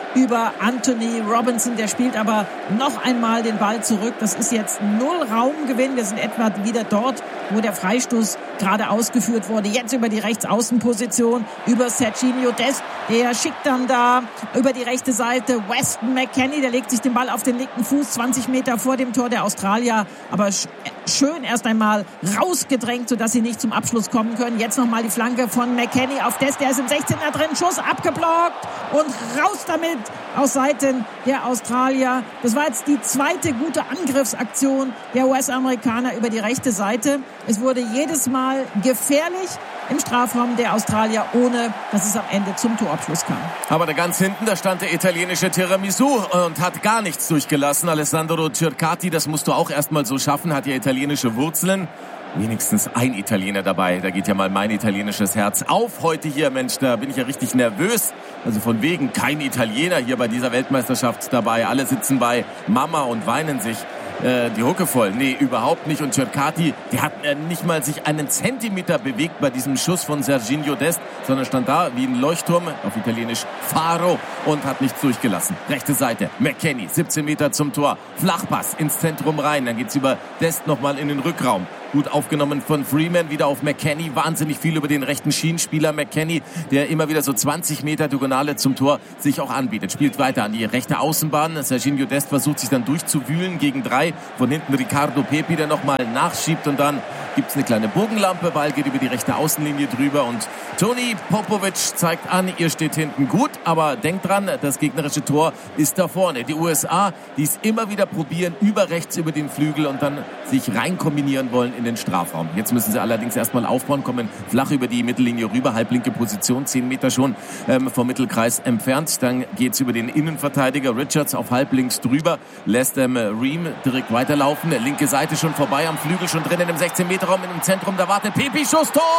über Anthony Robinson. Der spielt aber noch einmal den Ball zurück. Das ist jetzt null Raumgewinn. Wir sind etwa wieder dort, wo der Freistoß gerade ausgeführt wurde. Jetzt über die Rechtsaußenposition, über Serginho Dest. Der schickt dann da über die rechte Seite Weston McKennie. Der legt sich den Ball auf den linken Fuß, zwanzig Meter vor dem Tor der Australier. Aber schön erst einmal rausgedrängt, sodass sie nicht zum Abschluss kommen können. Jetzt nochmal die Flanke von McKennie auf Dest. Der ist im sechzehner drin. Schuss abgeblockt und raus damit aus Seiten der Australier. Das war jetzt die zweite gute Angriffsaktion der U S-Amerikaner über die rechte Seite. Es wurde jedes Mal gefährlich im Strafraum der Australier, ohne dass es am Ende zum Torabschluss kam. Aber da ganz hinten, da stand der italienische Tiramisu und hat gar nichts durchgelassen. Alessandro Cercati, das musst du auch erstmal so schaffen, hat ja italienische Wurzeln. Wenigstens ein Italiener dabei, da geht ja mal mein italienisches Herz auf heute hier. Mensch, da bin ich ja richtig nervös. Also von wegen kein Italiener hier bei dieser Weltmeisterschaft dabei. Alle sitzen bei Mama und weinen sich äh, die Hucke voll. Nee, überhaupt nicht. Und Cercati, der hat äh, nicht mal sich einen Zentimeter bewegt bei diesem Schuss von Serginho Dest, sondern stand da wie ein Leuchtturm, auf Italienisch Faro, und hat nichts durchgelassen. Rechte Seite, McKennie, siebzehn Meter zum Tor. Flachpass ins Zentrum rein, dann geht's über Dest nochmal in den Rückraum. Gut aufgenommen von Freeman, wieder auf McKennie. Wahnsinnig viel über den rechten Schienenspieler McKennie, der immer wieder so zwanzig Meter Diagonale zum Tor sich auch anbietet. Spielt weiter an die rechte Außenbahn. Serginho Dest versucht sich dann durchzuwühlen gegen drei. Von hinten Ricardo Pepi, der nochmal nachschiebt, und dann gibt's eine kleine Bogenlampe. Ball geht über die rechte Außenlinie drüber und Toni Popovic zeigt an, ihr steht hinten gut, aber denkt dran, das gegnerische Tor ist da vorne. Die U S A, die es immer wieder probieren, über rechts über den Flügel und dann sich rein kombinieren wollen in den Strafraum. Jetzt müssen sie allerdings erstmal aufbauen, kommen flach über die Mittellinie rüber, halblinke Position, zehn Meter schon ähm, vom Mittelkreis entfernt. Dann geht's über den Innenverteidiger Richards auf halblinks drüber, lässt ähm, Ream direkt weiterlaufen. Linke Seite schon vorbei, am Flügel schon drin in dem sechzehn Meter Raum, im Zentrum, da wartet Pepi, Schuss, Tor!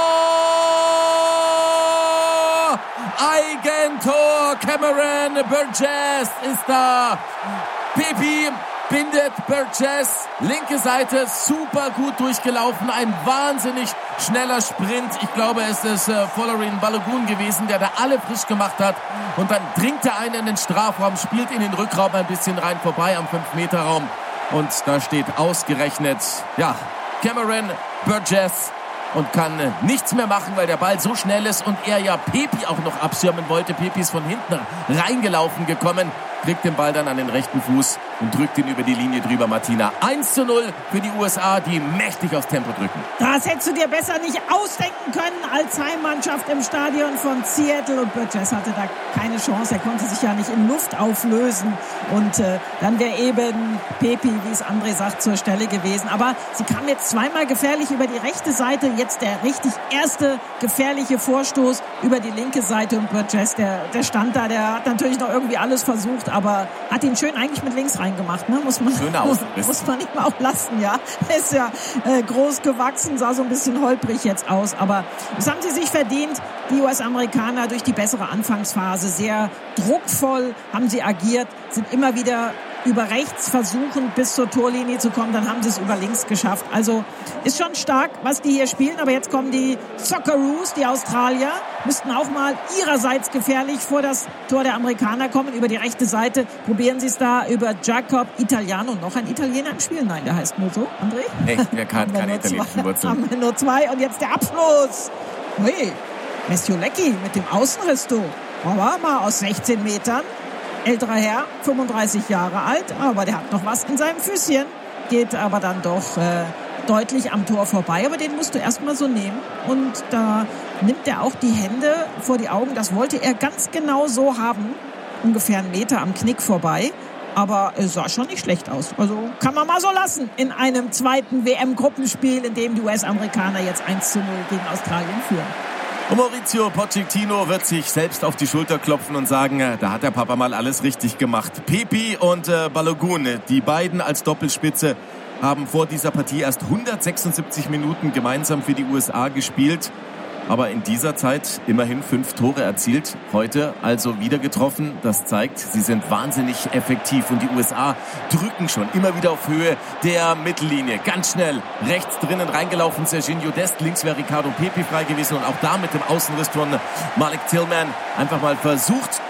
Eigentor! Cameron Burgess ist da. Pepi bindet Burgess, linke Seite, super gut durchgelaufen, ein wahnsinnig schneller Sprint. Ich glaube, es ist äh, Folarin Balogun gewesen, der da alle frisch gemacht hat. Und dann dringt er einen in den Strafraum, spielt in den Rückraum ein bisschen rein vorbei am fünf Meter Raum. Und da steht ausgerechnet, ja, Cameron Burgess und kann nichts mehr machen, weil der Ball so schnell ist und er ja Pepi auch noch abschirmen wollte. Pepi ist von hinten reingelaufen gekommen, kriegt den Ball dann an den rechten Fuß und drückt ihn über die Linie drüber, Martina. eins zu null für die U S A, die mächtig aufs Tempo drücken. Das hättest du dir besser nicht ausdenken können als Heimmannschaft im Stadion von Seattle. Und Burgess hatte da keine Chance. Er konnte sich ja nicht in Luft auflösen. Und äh, dann wäre eben Pepi, wie es André sagt, zur Stelle gewesen. Aber sie kam jetzt zweimal gefährlich über die rechte Seite. Jetzt der richtig erste gefährliche Vorstoß über die linke Seite. Und Burgess, der, der stand da, der hat natürlich noch irgendwie alles versucht, aber hat ihn schön eigentlich mit links reingemacht, ne? Muss man, muss, muss man ihm auch lassen, ja. Er ist ja äh, groß gewachsen, sah so ein bisschen holprig jetzt aus, aber das haben sie sich verdient. Die U S-Amerikaner durch die bessere Anfangsphase, sehr druckvoll haben sie agiert, sind immer wieder über rechts versuchen, bis zur Torlinie zu kommen, dann haben sie es über links geschafft. Also ist schon stark, was die hier spielen, aber jetzt kommen die Socceroos, die Australier, müssten auch mal ihrerseits gefährlich vor das Tor der Amerikaner kommen, über die rechte Seite. Probieren sie es da über Jacob Italiano, noch ein Italiener im Spiel? Nein, der heißt nur so, André? Nee, der kann keine italienischen Wurzeln. Haben wir nur zwei und jetzt der Abschluss. Hui, Messiulecki mit dem Außenriss, du. Aber mal aus sechzehn Metern. Älterer Herr, fünfunddreißig Jahre alt, aber der hat noch was in seinem Füßchen. Geht aber dann doch äh, deutlich am Tor vorbei. Aber den musst du erstmal so nehmen. Und da nimmt er auch die Hände vor die Augen. Das wollte er ganz genau so haben. Ungefähr einen Meter am Knick vorbei. Aber es sah schon nicht schlecht aus. Also kann man mal so lassen in einem zweiten W M-Gruppenspiel, in dem die U S-Amerikaner jetzt eins zu null gegen Australien führen. Und Maurizio Pochettino wird sich selbst auf die Schulter klopfen und sagen, da hat der Papa mal alles richtig gemacht. Pepi und äh, Balogun, die beiden als Doppelspitze, haben vor dieser Partie erst hundertsechsundsiebzig Minuten gemeinsam für die U S A gespielt. Aber in dieser Zeit immerhin fünf Tore erzielt. Heute also wieder getroffen. Das zeigt, sie sind wahnsinnig effektiv. Und die U S A drücken schon immer wieder auf Höhe der Mittellinie. Ganz schnell rechts drinnen reingelaufen. Serginho Dest, links wäre Ricardo Pepi frei gewesen. Und auch da mit dem Außenriss von Malik Tillman einfach mal versucht,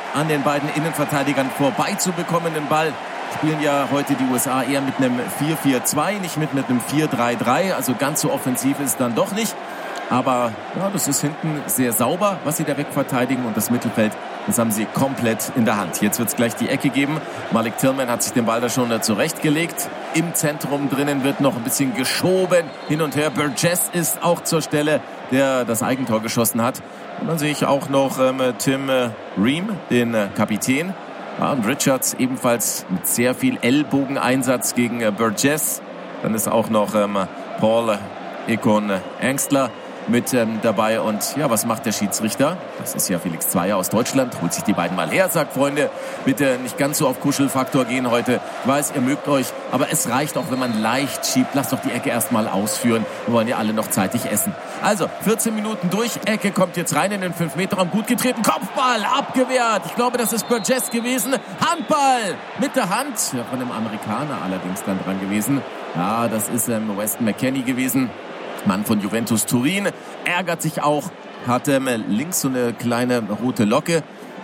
an den beiden Innenverteidigern vorbei zu bekommen, den Ball. Spielen ja heute die U S A eher mit einem vier vier zwei, nicht mit, mit einem vier drei drei. Also ganz so offensiv ist es dann doch nicht. Aber ja, das ist hinten sehr sauber, was sie da wegverteidigen. Und das Mittelfeld, das haben sie komplett in der Hand. Jetzt wird es gleich die Ecke geben. Malik Tillman hat sich den Ball da schon zurechtgelegt. Im Zentrum drinnen wird noch ein bisschen geschoben hin und her. Burgess ist auch zur Stelle, der das Eigentor geschossen hat. Und dann sehe ich auch noch ähm, Tim äh, Ream, den äh, Kapitän. Ja, und Richards ebenfalls mit sehr viel Ellbogeneinsatz gegen äh, Burgess. Dann ist auch noch ähm, Paul Ekon Engstler mit ähm, dabei. Und ja, was macht der Schiedsrichter? Das ist ja Felix Zweier aus Deutschland. Holt sich die beiden mal her, sagt: Freunde, bitte nicht ganz so auf Kuschelfaktor gehen heute. Ich weiß, ihr mögt euch, aber es reicht auch, wenn man leicht schiebt. Lasst doch die Ecke erstmal ausführen. Wir wollen ja alle noch zeitig essen. Also, vierzehn Minuten durch. Ecke kommt jetzt rein in den fünf Meter Raum. Gut getreten. Kopfball abgewehrt. Ich glaube, das ist Burgess gewesen. Handball mit der Hand. Ja, von dem Amerikaner allerdings dann dran gewesen. Ja, das ist ähm, Weston McKennie gewesen. Mann von Juventus Turin, ärgert sich auch, hat ähm, links so eine kleine rote Locke.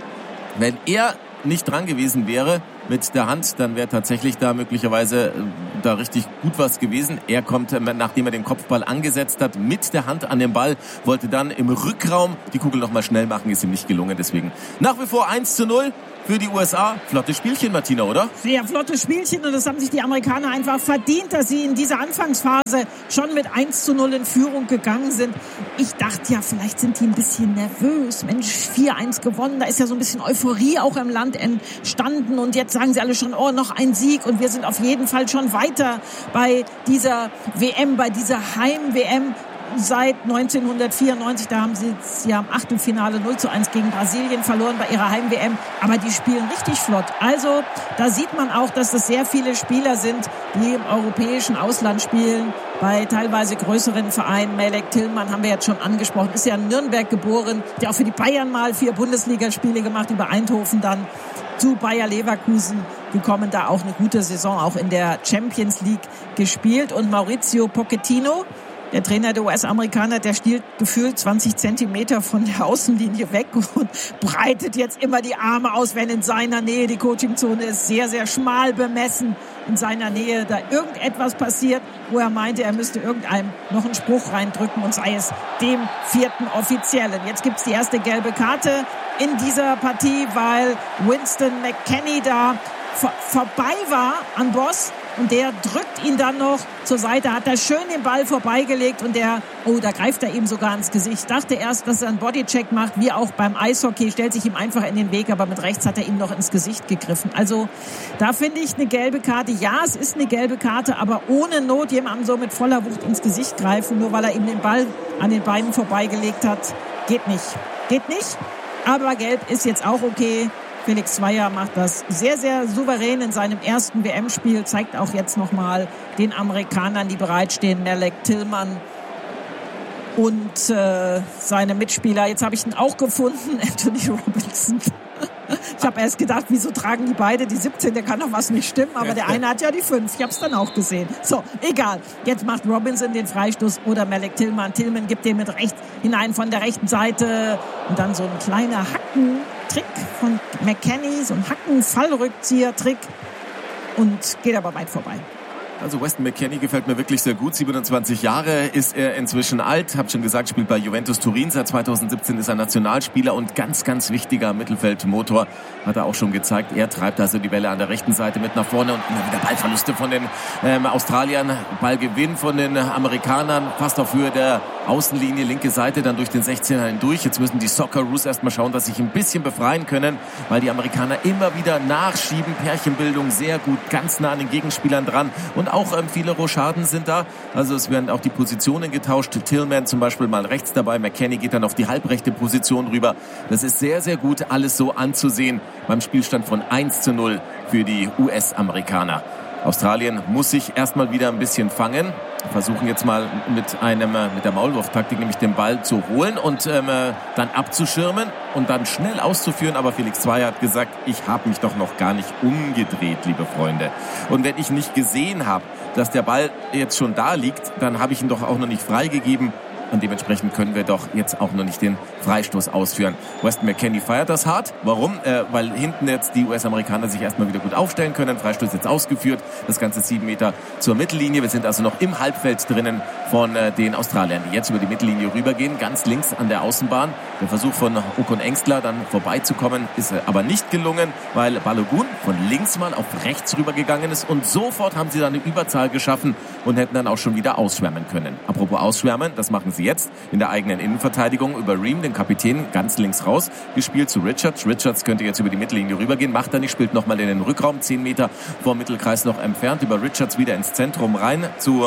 Wenn er nicht dran gewesen wäre mit der Hand, dann wäre tatsächlich da möglicherweise äh, da richtig gut was gewesen. Er kommt, äh, nachdem er den Kopfball angesetzt hat, mit der Hand an den Ball, wollte dann im Rückraum die Kugel nochmal schnell machen, ist ihm nicht gelungen. Deswegen nach wie vor eins zu null. Für die U S A. Flottes Spielchen, Martina, oder? Sehr flottes Spielchen, und das haben sich die Amerikaner einfach verdient, dass sie in dieser Anfangsphase schon mit eins zu null in Führung gegangen sind. Ich dachte ja, vielleicht sind die ein bisschen nervös. Mensch, vier eins gewonnen, da ist ja so ein bisschen Euphorie auch im Land entstanden, und jetzt sagen sie alle schon, oh, noch ein Sieg, und wir sind auf jeden Fall schon weiter bei dieser W M, bei dieser Heim-W M. Seit neunzehnhundertvierundneunzig, da haben sie ja im Achtelfinale null zu eins gegen Brasilien verloren bei ihrer Heim-W M. Aber die spielen richtig flott. Also da sieht man auch, dass es sehr viele Spieler sind, die im europäischen Ausland spielen, bei teilweise größeren Vereinen. Malik Tillman haben wir jetzt schon angesprochen, ist ja in Nürnberg geboren, der auch für die Bayern mal vier Bundesligaspiele gemacht, über Eindhoven dann zu Bayer Leverkusen gekommen, da auch eine gute Saison auch in der Champions League gespielt. Und Mauricio Pochettino, der Trainer der U S-Amerikaner, der stiehlt gefühlt zwanzig Zentimeter von der Außenlinie weg und breitet jetzt immer die Arme aus, wenn in seiner Nähe die Coachingzone ist, sehr, sehr schmal bemessen, in seiner Nähe da irgendetwas passiert, wo er meinte, er müsste irgendeinem noch einen Spruch reindrücken, und sei es dem vierten Offiziellen. Jetzt gibt's die erste gelbe Karte in dieser Partie, weil Winston McKennie da vor, vorbei war an Boss. Und der drückt ihn dann noch zur Seite, hat da schön den Ball vorbeigelegt, und der, oh, da greift er ihm sogar ins Gesicht. Ich dachte erst, dass er einen Bodycheck macht, wie auch beim Eishockey, stellt sich ihm einfach in den Weg, aber mit rechts hat er ihm noch ins Gesicht gegriffen. Also da finde ich eine gelbe Karte. Ja, es ist eine gelbe Karte, aber ohne Not jemandem so mit voller Wucht ins Gesicht greifen, nur weil er ihm den Ball an den Beinen vorbeigelegt hat, geht nicht. Geht nicht, aber gelb ist jetzt auch okay. Felix Zweier macht das sehr, sehr souverän in seinem ersten W M-Spiel, zeigt auch jetzt nochmal den Amerikanern, die bereitstehen, Malik Tillman und äh, seine Mitspieler. Jetzt habe ich ihn auch gefunden, Anthony Robinson. Ich habe erst gedacht, wieso tragen die beide die siebzehn, der kann doch was nicht stimmen, aber der eine hat ja die fünf, ich habe es dann auch gesehen. So, egal, jetzt macht Robinson den Freistoß oder Malik Tillman. Tillman gibt den mit rechts hinein von der rechten Seite, und dann so ein kleiner Hackentrick von McKennie, so ein Hacken-Fallrückzieher-Trick, und geht aber weit vorbei. Also Weston McKennie gefällt mir wirklich sehr gut. siebenundzwanzig Jahre ist er inzwischen alt. Hab schon gesagt, spielt bei Juventus Turin. Seit zweitausendsiebzehn ist er Nationalspieler und ganz, ganz wichtiger Mittelfeldmotor. Hat er auch schon gezeigt. Er treibt also die Bälle an der rechten Seite mit nach vorne, und immer wieder Ballverluste von den ähm, Australiern. Ballgewinn von den Amerikanern. Fast auf Höhe der Außenlinie, linke Seite, dann durch den sechzehner hindurch. Jetzt müssen die Socceroos erstmal schauen, dass sie sich ein bisschen befreien können, weil die Amerikaner immer wieder nachschieben. Pärchenbildung sehr gut, ganz nah an den Gegenspielern dran. Und auch ähm, viele Rochaden sind da. Also es werden auch die Positionen getauscht. Tillman zum Beispiel mal rechts dabei. McKennie geht dann auf die halbrechte Position rüber. Das ist sehr, sehr gut, alles so anzusehen beim Spielstand von eins zu null für die U S-Amerikaner. Australien muss sich erstmal wieder ein bisschen fangen. Versuchen jetzt mal mit einem mit der Maulwurftaktik, nämlich den Ball zu holen und ähm, dann abzuschirmen und dann schnell auszuführen. Aber Felix Zweier hat gesagt, ich habe mich doch noch gar nicht umgedreht, liebe Freunde. Und wenn ich nicht gesehen habe, dass der Ball jetzt schon da liegt, dann habe ich ihn doch auch noch nicht freigegeben. und dementsprechend können wir doch jetzt auch noch nicht den Freistoß ausführen. Weston McKennie feiert das hart. Warum? Äh, weil hinten jetzt die U S-Amerikaner sich erstmal wieder gut aufstellen können. Freistoß jetzt ausgeführt. Das Ganze sieben Meter zur Mittellinie. Wir sind also noch im Halbfeld drinnen von äh, den Australiern, die jetzt über die Mittellinie rübergehen. Ganz links an der Außenbahn. Der Versuch von Okon Engstler dann vorbeizukommen ist äh, aber nicht gelungen, weil Balogun von links mal auf rechts rübergegangen ist und sofort haben sie dann eine Überzahl geschaffen und hätten dann auch schon wieder ausschwärmen können. Apropos ausschwärmen, das machen sie jetzt in der eigenen Innenverteidigung über Ream, den Kapitän, ganz links raus, gespielt zu Richards. Richards könnte jetzt über die Mittellinie rübergehen, macht er nicht, spielt nochmal in den Rückraum, zehn Meter vor Mittelkreis noch entfernt, über Richards wieder ins Zentrum rein zu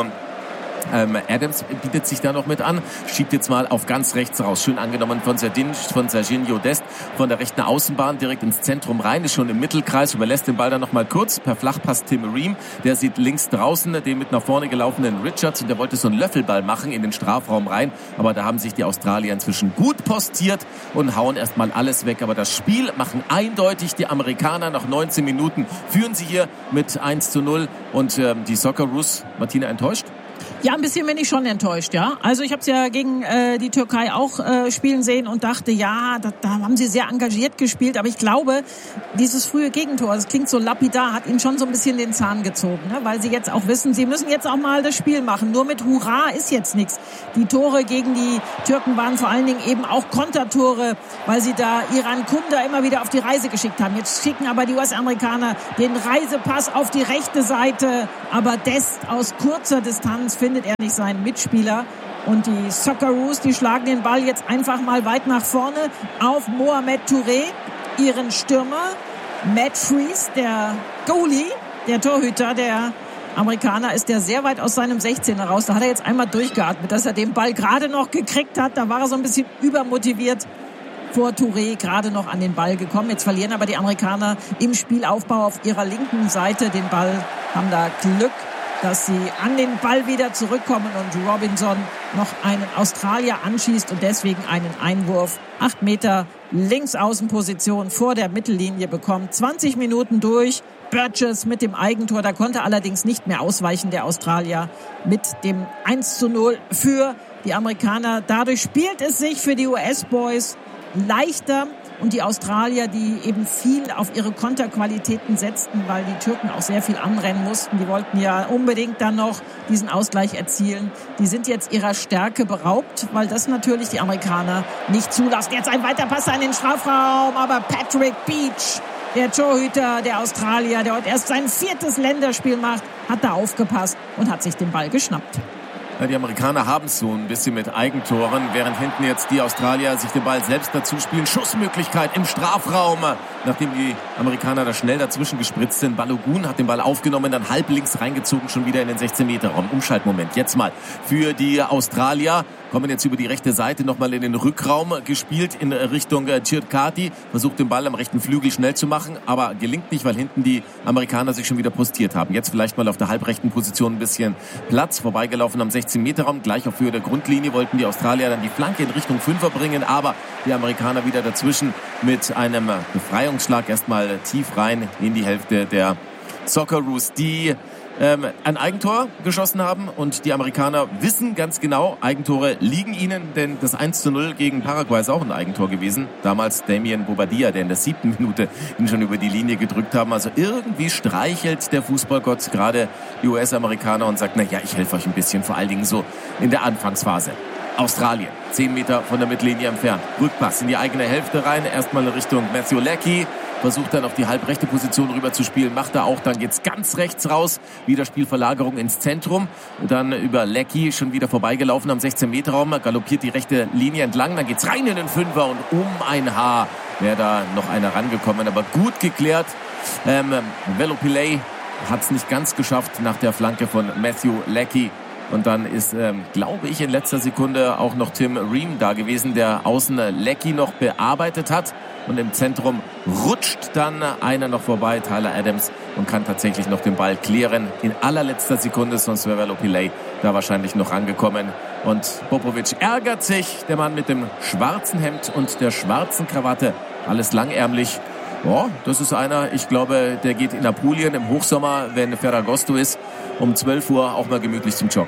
Ähm, Adams bietet sich da noch mit an, schiebt jetzt mal auf ganz rechts raus. Schön angenommen von Sardin, von Serginho Dest, von der rechten Außenbahn direkt ins Zentrum rein, ist schon im Mittelkreis, überlässt den Ball dann noch mal kurz per Flachpass Tim Ream. Der sieht links draußen den mit nach vorne gelaufenen Richards und der wollte so einen Löffelball machen in den Strafraum rein, aber da haben sich die Australier inzwischen gut postiert und hauen erstmal alles weg. Aber das Spiel machen eindeutig die Amerikaner. Nach neunzehn Minuten führen sie hier mit eins zu null und ähm, die Socceroos, Martina, enttäuscht? Ja, ein bisschen bin ich schon enttäuscht, ja. Also ich habe es ja gegen äh, die Türkei auch äh, spielen sehen und dachte, ja, da, da haben sie sehr engagiert gespielt. Aber ich glaube, dieses frühe Gegentor, das klingt so lapidar, hat ihnen schon so ein bisschen den Zahn gezogen, ne? Weil sie jetzt auch wissen, sie müssen jetzt auch mal das Spiel machen. Nur mit Hurra ist jetzt nichts. Die Tore gegen die Türken waren vor allen Dingen eben auch Kontertore, weil sie da Iran Kunda immer wieder auf die Reise geschickt haben. Jetzt schicken aber die U S-Amerikaner den Reisepass auf die rechte Seite. Aber Dest aus kurzer Distanz findet er nicht seinen Mitspieler. Und die Socceroos, die schlagen den Ball jetzt einfach mal weit nach vorne auf Mohamed Touré, ihren Stürmer. Matt Freese, der Goalie, der Torhüter, der Amerikaner, ist der sehr weit aus seinem sechzehner raus. Da hat er jetzt einmal durchgeatmet, dass er den Ball gerade noch gekriegt hat. Da war er so ein bisschen übermotiviert vor Touré gerade noch an den Ball gekommen. Jetzt verlieren aber die Amerikaner im Spielaufbau auf ihrer linken Seite den Ball, haben da Glück, dass sie an den Ball wieder zurückkommen und Robinson noch einen Australier anschießt und deswegen einen Einwurf acht Meter Linksaußenposition vor der Mittellinie bekommt. zwanzig Minuten durch. Burgess mit dem Eigentor, da konnte allerdings nicht mehr ausweichen, der Australier, mit dem eins zu null für die Amerikaner. Dadurch spielt es sich für die U S-Boys leichter. Und die Australier, die eben viel auf ihre Konterqualitäten setzten, weil die Türken auch sehr viel anrennen mussten. Die wollten ja unbedingt dann noch diesen Ausgleich erzielen. Die sind jetzt ihrer Stärke beraubt, weil das natürlich die Amerikaner nicht zulassen. Jetzt ein weiter Pass in den Strafraum, aber Patrick Beach, der Torhüter der Australier, der heute erst sein viertes Länderspiel macht, hat da aufgepasst und hat sich den Ball geschnappt. Ja, die Amerikaner haben es so ein bisschen mit Eigentoren, während hinten jetzt die Australier sich den Ball selbst dazu spielen. Schussmöglichkeit im Strafraum, nachdem die Amerikaner da schnell dazwischen gespritzt sind. Balogun hat den Ball aufgenommen, dann halb links reingezogen, schon wieder in den sechzehn Meter Raum. Umschaltmoment jetzt mal für die Australier. Kommen jetzt über die rechte Seite nochmal in den Rückraum gespielt in Richtung Circati. Versucht den Ball am rechten Flügel schnell zu machen, aber gelingt nicht, weil hinten die Amerikaner sich schon wieder postiert haben. Jetzt vielleicht mal auf der halbrechten Position ein bisschen Platz. Vorbeigelaufen am sechzehn Meter Raum. Gleich auf Höhe der Grundlinie wollten die Australier dann die Flanke in Richtung Fünfer bringen, aber die Amerikaner wieder dazwischen mit einem Befreiungsschlag erstmal tief rein in die Hälfte der Socceroos, die Ähm, ein Eigentor geschossen haben und die Amerikaner wissen ganz genau, Eigentore liegen ihnen, denn das eins zu null gegen Paraguay ist auch ein Eigentor gewesen. Damals Damien Bobadilla, der in der siebten Minute ihn schon über die Linie gedrückt haben. Also irgendwie streichelt der Fußballgott gerade die U S-Amerikaner und sagt, na ja, ich helfe euch ein bisschen, vor allen Dingen so in der Anfangsphase. Australien, zehn Meter von der Mittellinie entfernt. Rückpass in die eigene Hälfte rein, erstmal in Richtung Matthew Leckie. Versucht dann auf die halbrechte Position rüber zu spielen, macht er auch, dann geht's ganz rechts raus, wieder Spielverlagerung ins Zentrum, und dann über Leckie schon wieder vorbeigelaufen am sechzehn Meter Raum, galoppiert die rechte Linie entlang, dann geht's rein in den Fünfer und um ein Haar wäre da noch einer rangekommen, aber gut geklärt. Ähm, Velopillay hat's nicht ganz geschafft nach der Flanke von Matthew Leckie. Und dann ist, ähm, glaube ich, in letzter Sekunde auch noch Tim Ream da gewesen, der außen Leckie noch bearbeitet hat. Und im Zentrum rutscht dann einer noch vorbei, Tyler Adams, und kann tatsächlich noch den Ball klären. In allerletzter Sekunde, sonst wäre Velopillay da wahrscheinlich noch rangekommen. Und Popovic ärgert sich, der Mann mit dem schwarzen Hemd und der schwarzen Krawatte. Alles langärmlich. Ja, das ist einer, ich glaube, der geht in Apulien im Hochsommer, wenn Ferragosto ist, um zwölf Uhr auch mal gemütlich zum Joggen.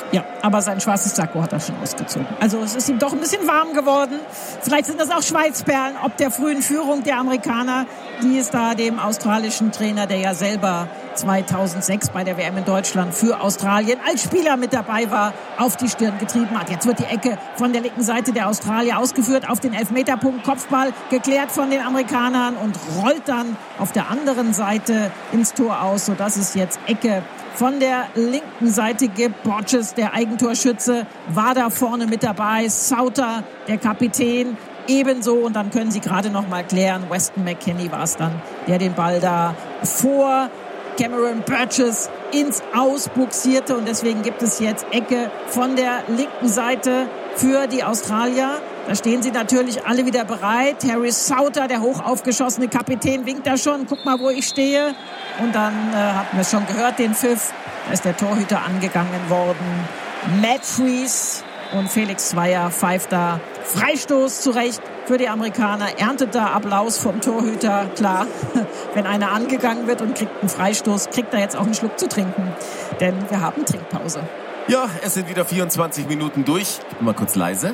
Ja, aber sein schwarzes Sakko hat er schon ausgezogen. Also es ist ihm doch ein bisschen warm geworden. Vielleicht sind das auch Schweizperlen, ob der frühen Führung der Amerikaner, die es da dem australischen Trainer, der ja selber zweitausendsechs bei der W M in Deutschland für Australien als Spieler mit dabei war, auf die Stirn getrieben hat. Jetzt wird die Ecke von der linken Seite der Australier ausgeführt, auf den Elfmeterpunkt, Kopfball geklärt von den Amerikanern und rollt dann auf der anderen Seite ins Tor aus, sodass es jetzt Ecke von der linken Seite gibt. Borges, der Eigentorschütze, war da vorne mit dabei. Sauter, der Kapitän, ebenso. Und dann können sie gerade noch mal klären. Weston McKennie war es dann, der den Ball da vor Cameron Burgess ins Aus buxierte. Und deswegen gibt es jetzt Ecke von der linken Seite für die Australier. Da stehen sie natürlich alle wieder bereit. Harry Sauter, der hoch aufgeschossene Kapitän, winkt da schon. Guck mal, wo ich stehe. Und dann äh, hatten wir schon gehört, den Pfiff. Da ist der Torhüter angegangen worden. Matt Fries und Felix Zweier pfeift da Freistoß zurecht für die Amerikaner. Erntet da Applaus vom Torhüter. Klar, wenn einer angegangen wird und kriegt einen Freistoß, kriegt er jetzt auch einen Schluck zu trinken. Denn wir haben Trinkpause. Ja, es sind wieder vierundzwanzig Minuten durch. Mal kurz leise.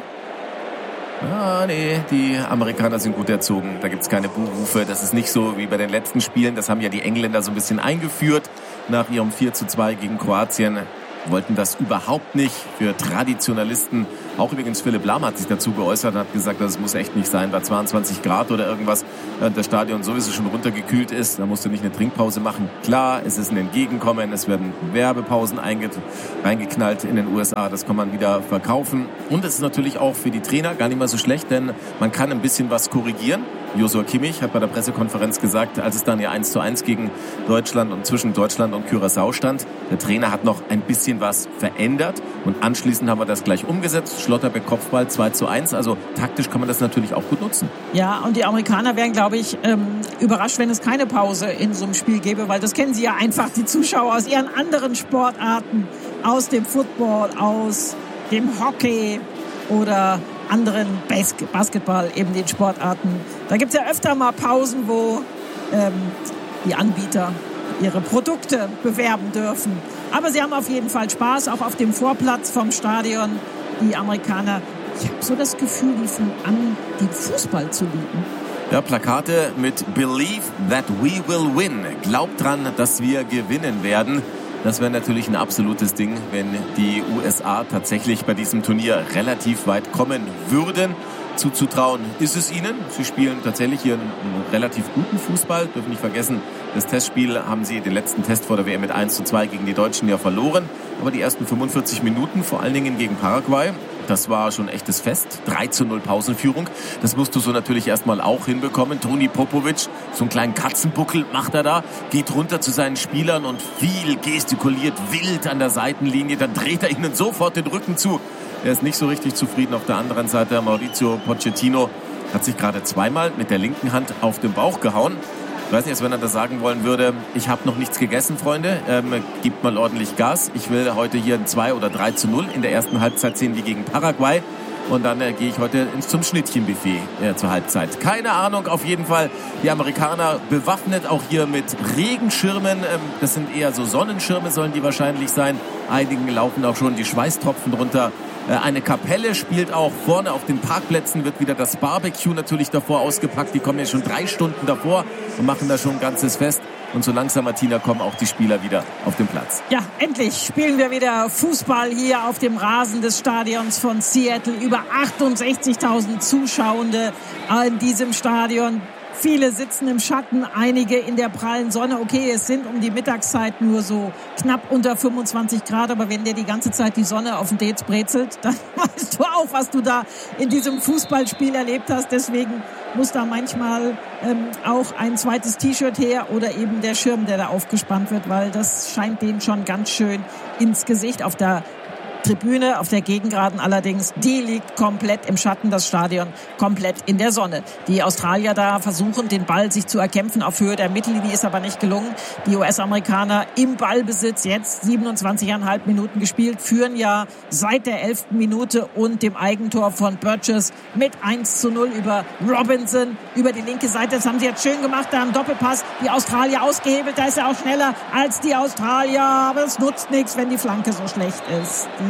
Ah, nee, die Amerikaner sind gut erzogen. Da gibt's keine Buhrufe. Das ist nicht so wie bei den letzten Spielen. Das haben ja die Engländer so ein bisschen eingeführt nach ihrem vier zu zwei gegen Kroatien. Wollten das überhaupt nicht. Für Traditionalisten, auch übrigens Philipp Lahm hat sich dazu geäußert und hat gesagt, das muss echt nicht sein, bei zweiundzwanzig Grad oder irgendwas, das Stadion sowieso schon runtergekühlt ist, da musst du nicht eine Trinkpause machen. Klar, es ist ein Entgegenkommen, es werden Werbepausen reingeknallt in den U S A, das kann man wieder verkaufen. Und es ist natürlich auch für die Trainer gar nicht mal so schlecht, denn man kann ein bisschen was korrigieren. Joshua Kimmich hat bei der Pressekonferenz gesagt, als es dann ja eins zu eins gegen Deutschland und zwischen Deutschland und Curaçao stand, der Trainer hat noch ein bisschen was verändert und anschließend haben wir das gleich umgesetzt. Schlotterbeck Kopfball zwei zu eins, also taktisch kann man das natürlich auch gut nutzen. Ja, und die Amerikaner wären, glaube ich, ähm, überrascht, wenn es keine Pause in so einem Spiel gäbe, weil das kennen sie ja einfach, die Zuschauer aus ihren anderen Sportarten, aus dem Football, aus dem Hockey oder anderen Bas- Basketball, eben den Sportarten. Da gibt es ja öfter mal Pausen, wo ähm, die Anbieter ihre Produkte bewerben dürfen. Aber sie haben auf jeden Fall Spaß, auch auf dem Vorplatz vom Stadion. Die Amerikaner, ich habe so das Gefühl, die fangen an, den Fußball zu lieben. Ja, Plakate mit Believe that we will win. Glaubt dran, dass wir gewinnen werden. Das wäre natürlich ein absolutes Ding, wenn die U S A tatsächlich bei diesem Turnier relativ weit kommen würden. Zuzutrauen ist es ihnen. Sie spielen tatsächlich hier einen relativ guten Fußball. Dürfen nicht vergessen, das Testspiel haben sie den letzten Test vor der W M mit eins zu zwei gegen die Deutschen ja verloren. Aber die ersten fünfundvierzig Minuten, vor allen Dingen gegen Paraguay, das war schon ein echtes Fest. drei zu null Pausenführung. Das musst du so natürlich erstmal auch hinbekommen. Toni Popovic, so einen kleinen Katzenbuckel macht er da, geht runter zu seinen Spielern und viel gestikuliert, wild an der Seitenlinie. Dann dreht er ihnen sofort den Rücken zu. Er ist nicht so richtig zufrieden. Auf der anderen Seite Mauricio Pochettino hat sich gerade zweimal mit der linken Hand auf den Bauch gehauen. Ich weiß nicht, als wenn er das sagen wollen würde, ich habe noch nichts gegessen, Freunde, ähm, gebt mal ordentlich Gas. Ich will heute hier ein zwei oder drei zu null in der ersten Halbzeit sehen wie gegen Paraguay. Und dann äh, gehe ich heute ins, zum Schnittchenbuffet äh, zur Halbzeit. Keine Ahnung, auf jeden Fall die Amerikaner bewaffnet, auch hier mit Regenschirmen. Ähm, das sind eher so Sonnenschirme, sollen die wahrscheinlich sein. Einigen laufen auch schon die Schweißtropfen drunter. Eine Kapelle spielt auch vorne auf den Parkplätzen, wird wieder das Barbecue natürlich davor ausgepackt. Die kommen ja schon drei Stunden davor und machen da schon ein ganzes Fest. Und so langsam, Martina, kommen auch die Spieler wieder auf den Platz. Ja, endlich spielen wir wieder Fußball hier auf dem Rasen des Stadions von Seattle. Über achtundsechzigtausend Zuschauende in diesem Stadion. Viele sitzen im Schatten, einige in der prallen Sonne. Okay, es sind um die Mittagszeit nur so knapp unter fünfundzwanzig Grad, aber wenn dir die ganze Zeit die Sonne auf den Dates brezelt, dann weißt du auch, was du da in diesem Fußballspiel erlebt hast. Deswegen muss da manchmal ähm, auch ein zweites T-Shirt her oder eben der Schirm, der da aufgespannt wird, weil das scheint denen schon ganz schön ins Gesicht. Auf der Tribüne, auf der Gegengraden allerdings, die liegt komplett im Schatten, das Stadion komplett in der Sonne. Die Australier da versuchen, den Ball sich zu erkämpfen auf Höhe der Mittellinie, ist aber nicht gelungen. Die U S-Amerikaner im Ballbesitz, jetzt siebenundzwanzig Komma fünf Minuten gespielt, führen ja seit der elften Minute und dem Eigentor von Burgess mit eins zu null über Robinson, über die linke Seite. Das haben sie jetzt schön gemacht, da im Doppelpass die Australier ausgehebelt, da ist er auch schneller als die Australier, aber es nutzt nichts, wenn die Flanke so schlecht ist. Die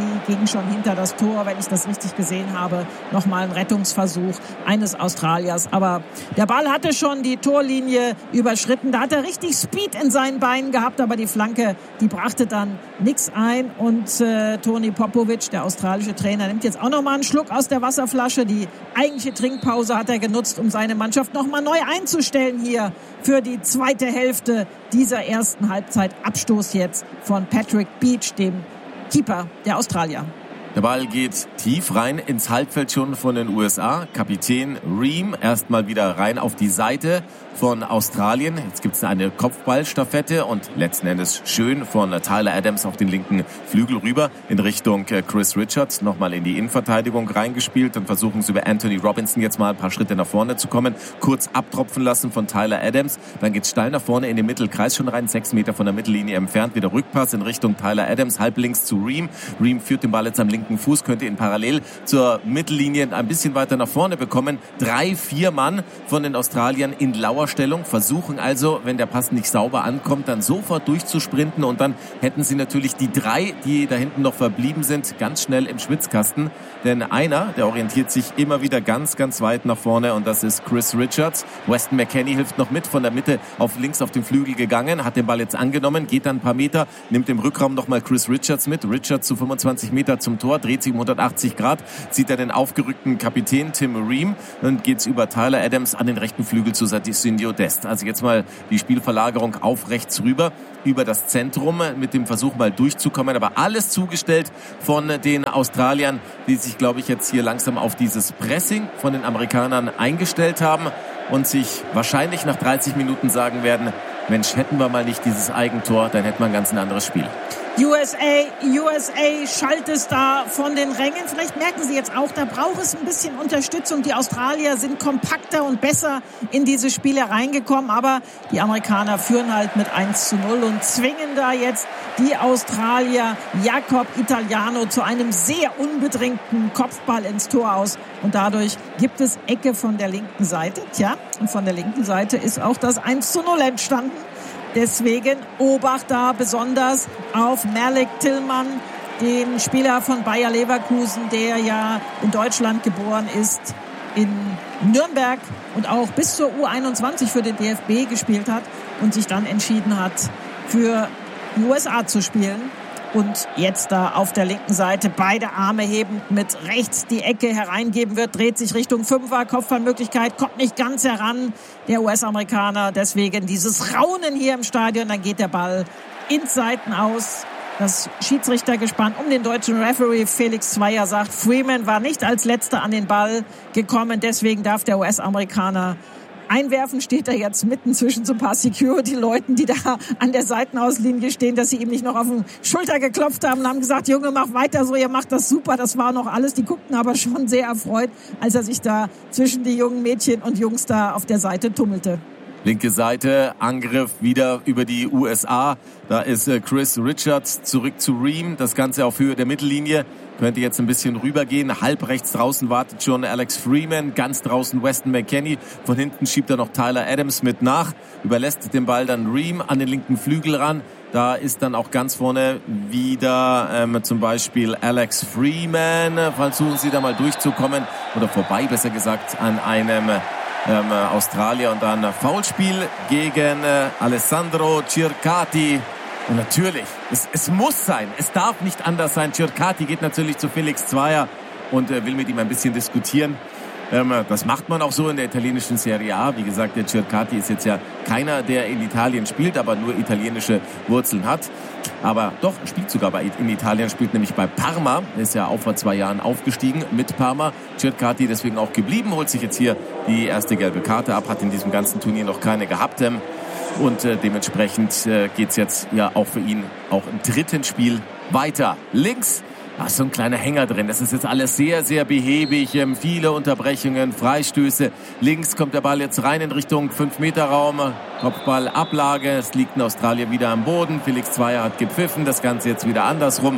ging schon hinter das Tor, wenn ich das richtig gesehen habe. Nochmal ein Rettungsversuch eines Australiers. Aber der Ball hatte schon die Torlinie überschritten. Da hat er richtig Speed in seinen Beinen gehabt, aber die Flanke, die brachte dann nichts ein. Und äh, Tony Popovic, der australische Trainer, nimmt jetzt auch nochmal einen Schluck aus der Wasserflasche. Die eigentliche Trinkpause hat er genutzt, um seine Mannschaft nochmal neu einzustellen hier für die zweite Hälfte dieser ersten Halbzeit. Abstoß jetzt von Patrick Beach, dem Keeper der Australier. Der Ball geht tief rein ins Halbfeld schon von den U S A. Kapitän Ream erstmal wieder rein auf die Seite von Australien. Jetzt gibt es eine Kopfballstaffette und letzten Endes schön von Tyler Adams auf den linken Flügel rüber in Richtung Chris Richards. Nochmal in die Innenverteidigung reingespielt. Dann versuchen sie über Anthony Robinson jetzt mal ein paar Schritte nach vorne zu kommen. Kurz abtropfen lassen von Tyler Adams. Dann geht's steil nach vorne in den Mittelkreis schon rein. Sechs Meter von der Mittellinie entfernt. Wieder Rückpass in Richtung Tyler Adams. Halblinks zu Ream. Ream führt den Ball jetzt am linken Fuß. Könnte ihn parallel zur Mittellinie ein bisschen weiter nach vorne bekommen. Drei, vier Mann von den Australiern in Lauerstellung. Versuchen also, wenn der Pass nicht sauber ankommt, dann sofort durchzusprinten. Und dann hätten sie natürlich die drei, die da hinten noch verblieben sind, ganz schnell im Schwitzkasten. Denn einer, der orientiert sich immer wieder ganz, ganz weit nach vorne. Und das ist Chris Richards. Weston McKennie hilft noch mit, von der Mitte auf links auf den Flügel gegangen. Hat den Ball jetzt angenommen, geht dann ein paar Meter, nimmt im Rückraum nochmal Chris Richards mit. Richards zu fünfundzwanzig Meter zum Tor, dreht sich um hundertachtzig Grad, sieht er den aufgerückten Kapitän Tim Ream. Dann geht's über Tyler Adams an den rechten Flügel zu Sindio Dest. Also jetzt mal die Spielverlagerung auf rechts rüber, über das Zentrum mit dem Versuch mal durchzukommen. Aber alles zugestellt von den Australiern, die sich, glaube ich, jetzt hier langsam auf dieses Pressing von den Amerikanern eingestellt haben und sich wahrscheinlich nach dreißig Minuten sagen werden, Mensch, hätten wir mal nicht dieses Eigentor, dann hätten wir ein ganz ein anderes Spiel. U S A, U S A schallt es da von den Rängen. Vielleicht merken Sie jetzt auch, da braucht es ein bisschen Unterstützung. Die Australier sind kompakter und besser in diese Spiele reingekommen. Aber die Amerikaner führen halt mit eins zu null und zwingen da jetzt die Australier Jacob Italiano zu einem sehr unbedrängten Kopfball ins Tor aus. Und dadurch gibt es Ecke von der linken Seite. Tja, und von der linken Seite ist auch das eins zu null entstanden. Deswegen Obacht da besonders auf Malik Tillman, den Spieler von Bayer Leverkusen, der ja in Deutschland geboren ist, in Nürnberg und auch bis zur U einundzwanzig für den D F B gespielt hat und sich dann entschieden hat, für die U S A zu spielen. Und jetzt da auf der linken Seite beide Arme hebend mit rechts die Ecke hereingeben wird, dreht sich Richtung Fünfer, Kopfballmöglichkeit, kommt nicht ganz heran, der U S-Amerikaner. Deswegen dieses Raunen hier im Stadion, dann geht der Ball ins Seitenaus. Das Schiedsrichtergespann um den deutschen Referee Felix Zweier sagt, Freeman war nicht als Letzter an den Ball gekommen, deswegen darf der U S-Amerikaner einwerfen. Steht er jetzt mitten zwischen so ein paar Security-Leuten, die da an der Seitenauslinie stehen, dass sie ihm nicht noch auf die Schulter geklopft haben und haben gesagt, Junge, mach weiter so, ihr macht das super. Das war noch alles. Die guckten aber schon sehr erfreut, als er sich da zwischen die jungen Mädchen und Jungs da auf der Seite tummelte. Linke Seite, Angriff wieder über die U S A. Da ist Chris Richards zurück zu Ream. Das Ganze auf Höhe der Mittellinie. Könnte jetzt ein bisschen rübergehen. Halb rechts draußen wartet schon Alex Freeman. Ganz draußen Weston McKennie. Von hinten schiebt er noch Tyler Adams mit nach. Überlässt den Ball dann Ream an den linken Flügel ran. Da ist dann auch ganz vorne wieder ähm, zum Beispiel Alex Freeman. Versuchen Sie da mal durchzukommen. Oder vorbei, besser gesagt, an einem ähm, Australier. Und dann Foulspiel gegen äh, Alessandro Circati. Und natürlich, es, es muss sein, es darf nicht anders sein. Circati geht natürlich zu Felix Zweier und äh, will mit ihm ein bisschen diskutieren. Ähm, das macht man auch so in der italienischen Serie A. Wie gesagt, der Circati ist jetzt ja keiner, der in Italien spielt, aber nur italienische Wurzeln hat. Aber doch, er spielt sogar bei, in Italien, spielt nämlich bei Parma. Er ist ja auch vor zwei Jahren aufgestiegen mit Parma. Circati deswegen auch geblieben, holt sich jetzt hier die erste gelbe Karte ab, hat in diesem ganzen Turnier noch keine gehabt. Ähm, Und äh, dementsprechend äh, geht's jetzt ja auch für ihn auch im dritten Spiel weiter. Links, da ist so ein kleiner Hänger drin. Das ist jetzt alles sehr, sehr behäbig. Ähm, viele Unterbrechungen, Freistöße. Links kommt der Ball jetzt rein in Richtung fünf Meter Raum. Kopfballablage. Es liegt in Australien wieder am Boden. Felix Zweier hat gepfiffen. Das Ganze jetzt wieder andersrum.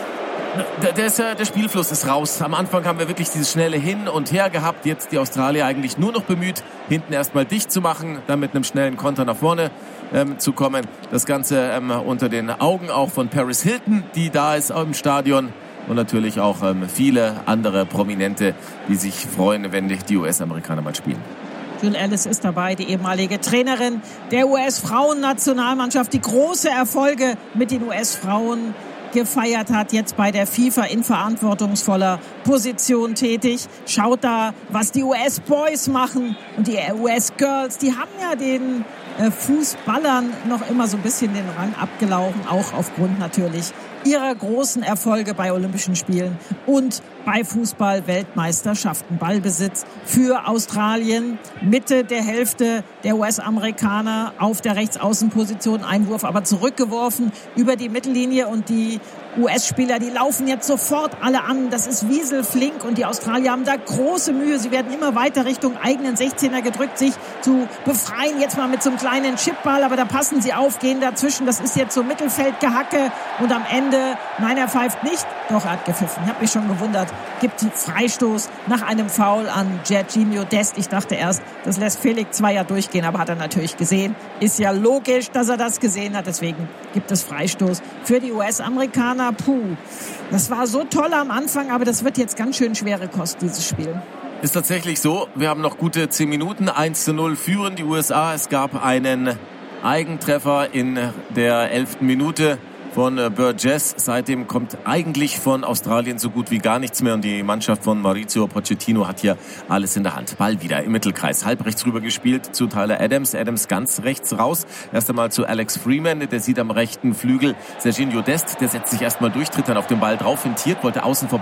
Der, der, ist, der Spielfluss ist raus. Am Anfang haben wir wirklich dieses schnelle Hin und Her gehabt. Jetzt die Australier eigentlich nur noch bemüht, hinten erstmal dicht zu machen, dann mit einem schnellen Konter nach vorne ähm, zu kommen. Das Ganze ähm, unter den Augen auch von Paris Hilton, die da ist im Stadion. und natürlich auch ähm, viele andere Prominente, die sich freuen, wenn die U S-Amerikaner mal spielen. Jill Ellis ist dabei, die ehemalige Trainerin der U S-Frauennationalmannschaft, die große Erfolge mit den U S-Frauen gefeiert hat, jetzt bei der FIFA in verantwortungsvoller Position tätig. Schaut da, was die U S-Boys machen und die U S-Girls, die haben ja den äh, Fußballern noch immer so ein bisschen den Rang abgelaufen, auch aufgrund natürlich ihrer großen Erfolge bei Olympischen Spielen und bei Fußball-Weltmeisterschaften. Ballbesitz für Australien, Mitte der Hälfte der U S-Amerikaner auf der Rechtsaußenposition, Einwurf aber zurückgeworfen über die Mittellinie und die U S-Spieler, die laufen jetzt sofort alle an. Das ist wieselflink und die Australier haben da große Mühe. Sie werden immer weiter Richtung eigenen sechzehner gedrückt, sich zu befreien. Jetzt mal mit so einem kleinen Chipball, aber da passen sie auf, gehen dazwischen. Das ist jetzt so Mittelfeldgehacke und am Ende, nein, er pfeift nicht. Doch, er hat gepfiffen. Ich habe mich schon gewundert. Gibt Freistoß nach einem Foul an Serginho Dest. Ich dachte erst, das lässt Felix Zweier durchgehen, aber hat er natürlich gesehen. Ist ja logisch, dass er das gesehen hat. Deswegen gibt es Freistoß für die U S-Amerikaner. Puh, das war so toll am Anfang, aber das wird jetzt ganz schön schwere Kost, dieses Spiel. Ist tatsächlich so. Wir haben noch gute zehn Minuten. eins zu null führen die U S A. Es gab einen Eigentreffer in der elften Minute von Burgess. Seitdem kommt eigentlich von Australien so gut wie gar nichts mehr und die Mannschaft von Maurizio Pochettino hat hier alles in der Hand. Ball wieder im Mittelkreis, halb rechts rüber gespielt zu Tyler Adams. Adams ganz rechts raus. Erst einmal zu Alex Freeman, der sieht am rechten Flügel Serginho Dest, der setzt sich erstmal durch, tritt dann auf den Ball drauf, fintiert, wollte außen vorbei.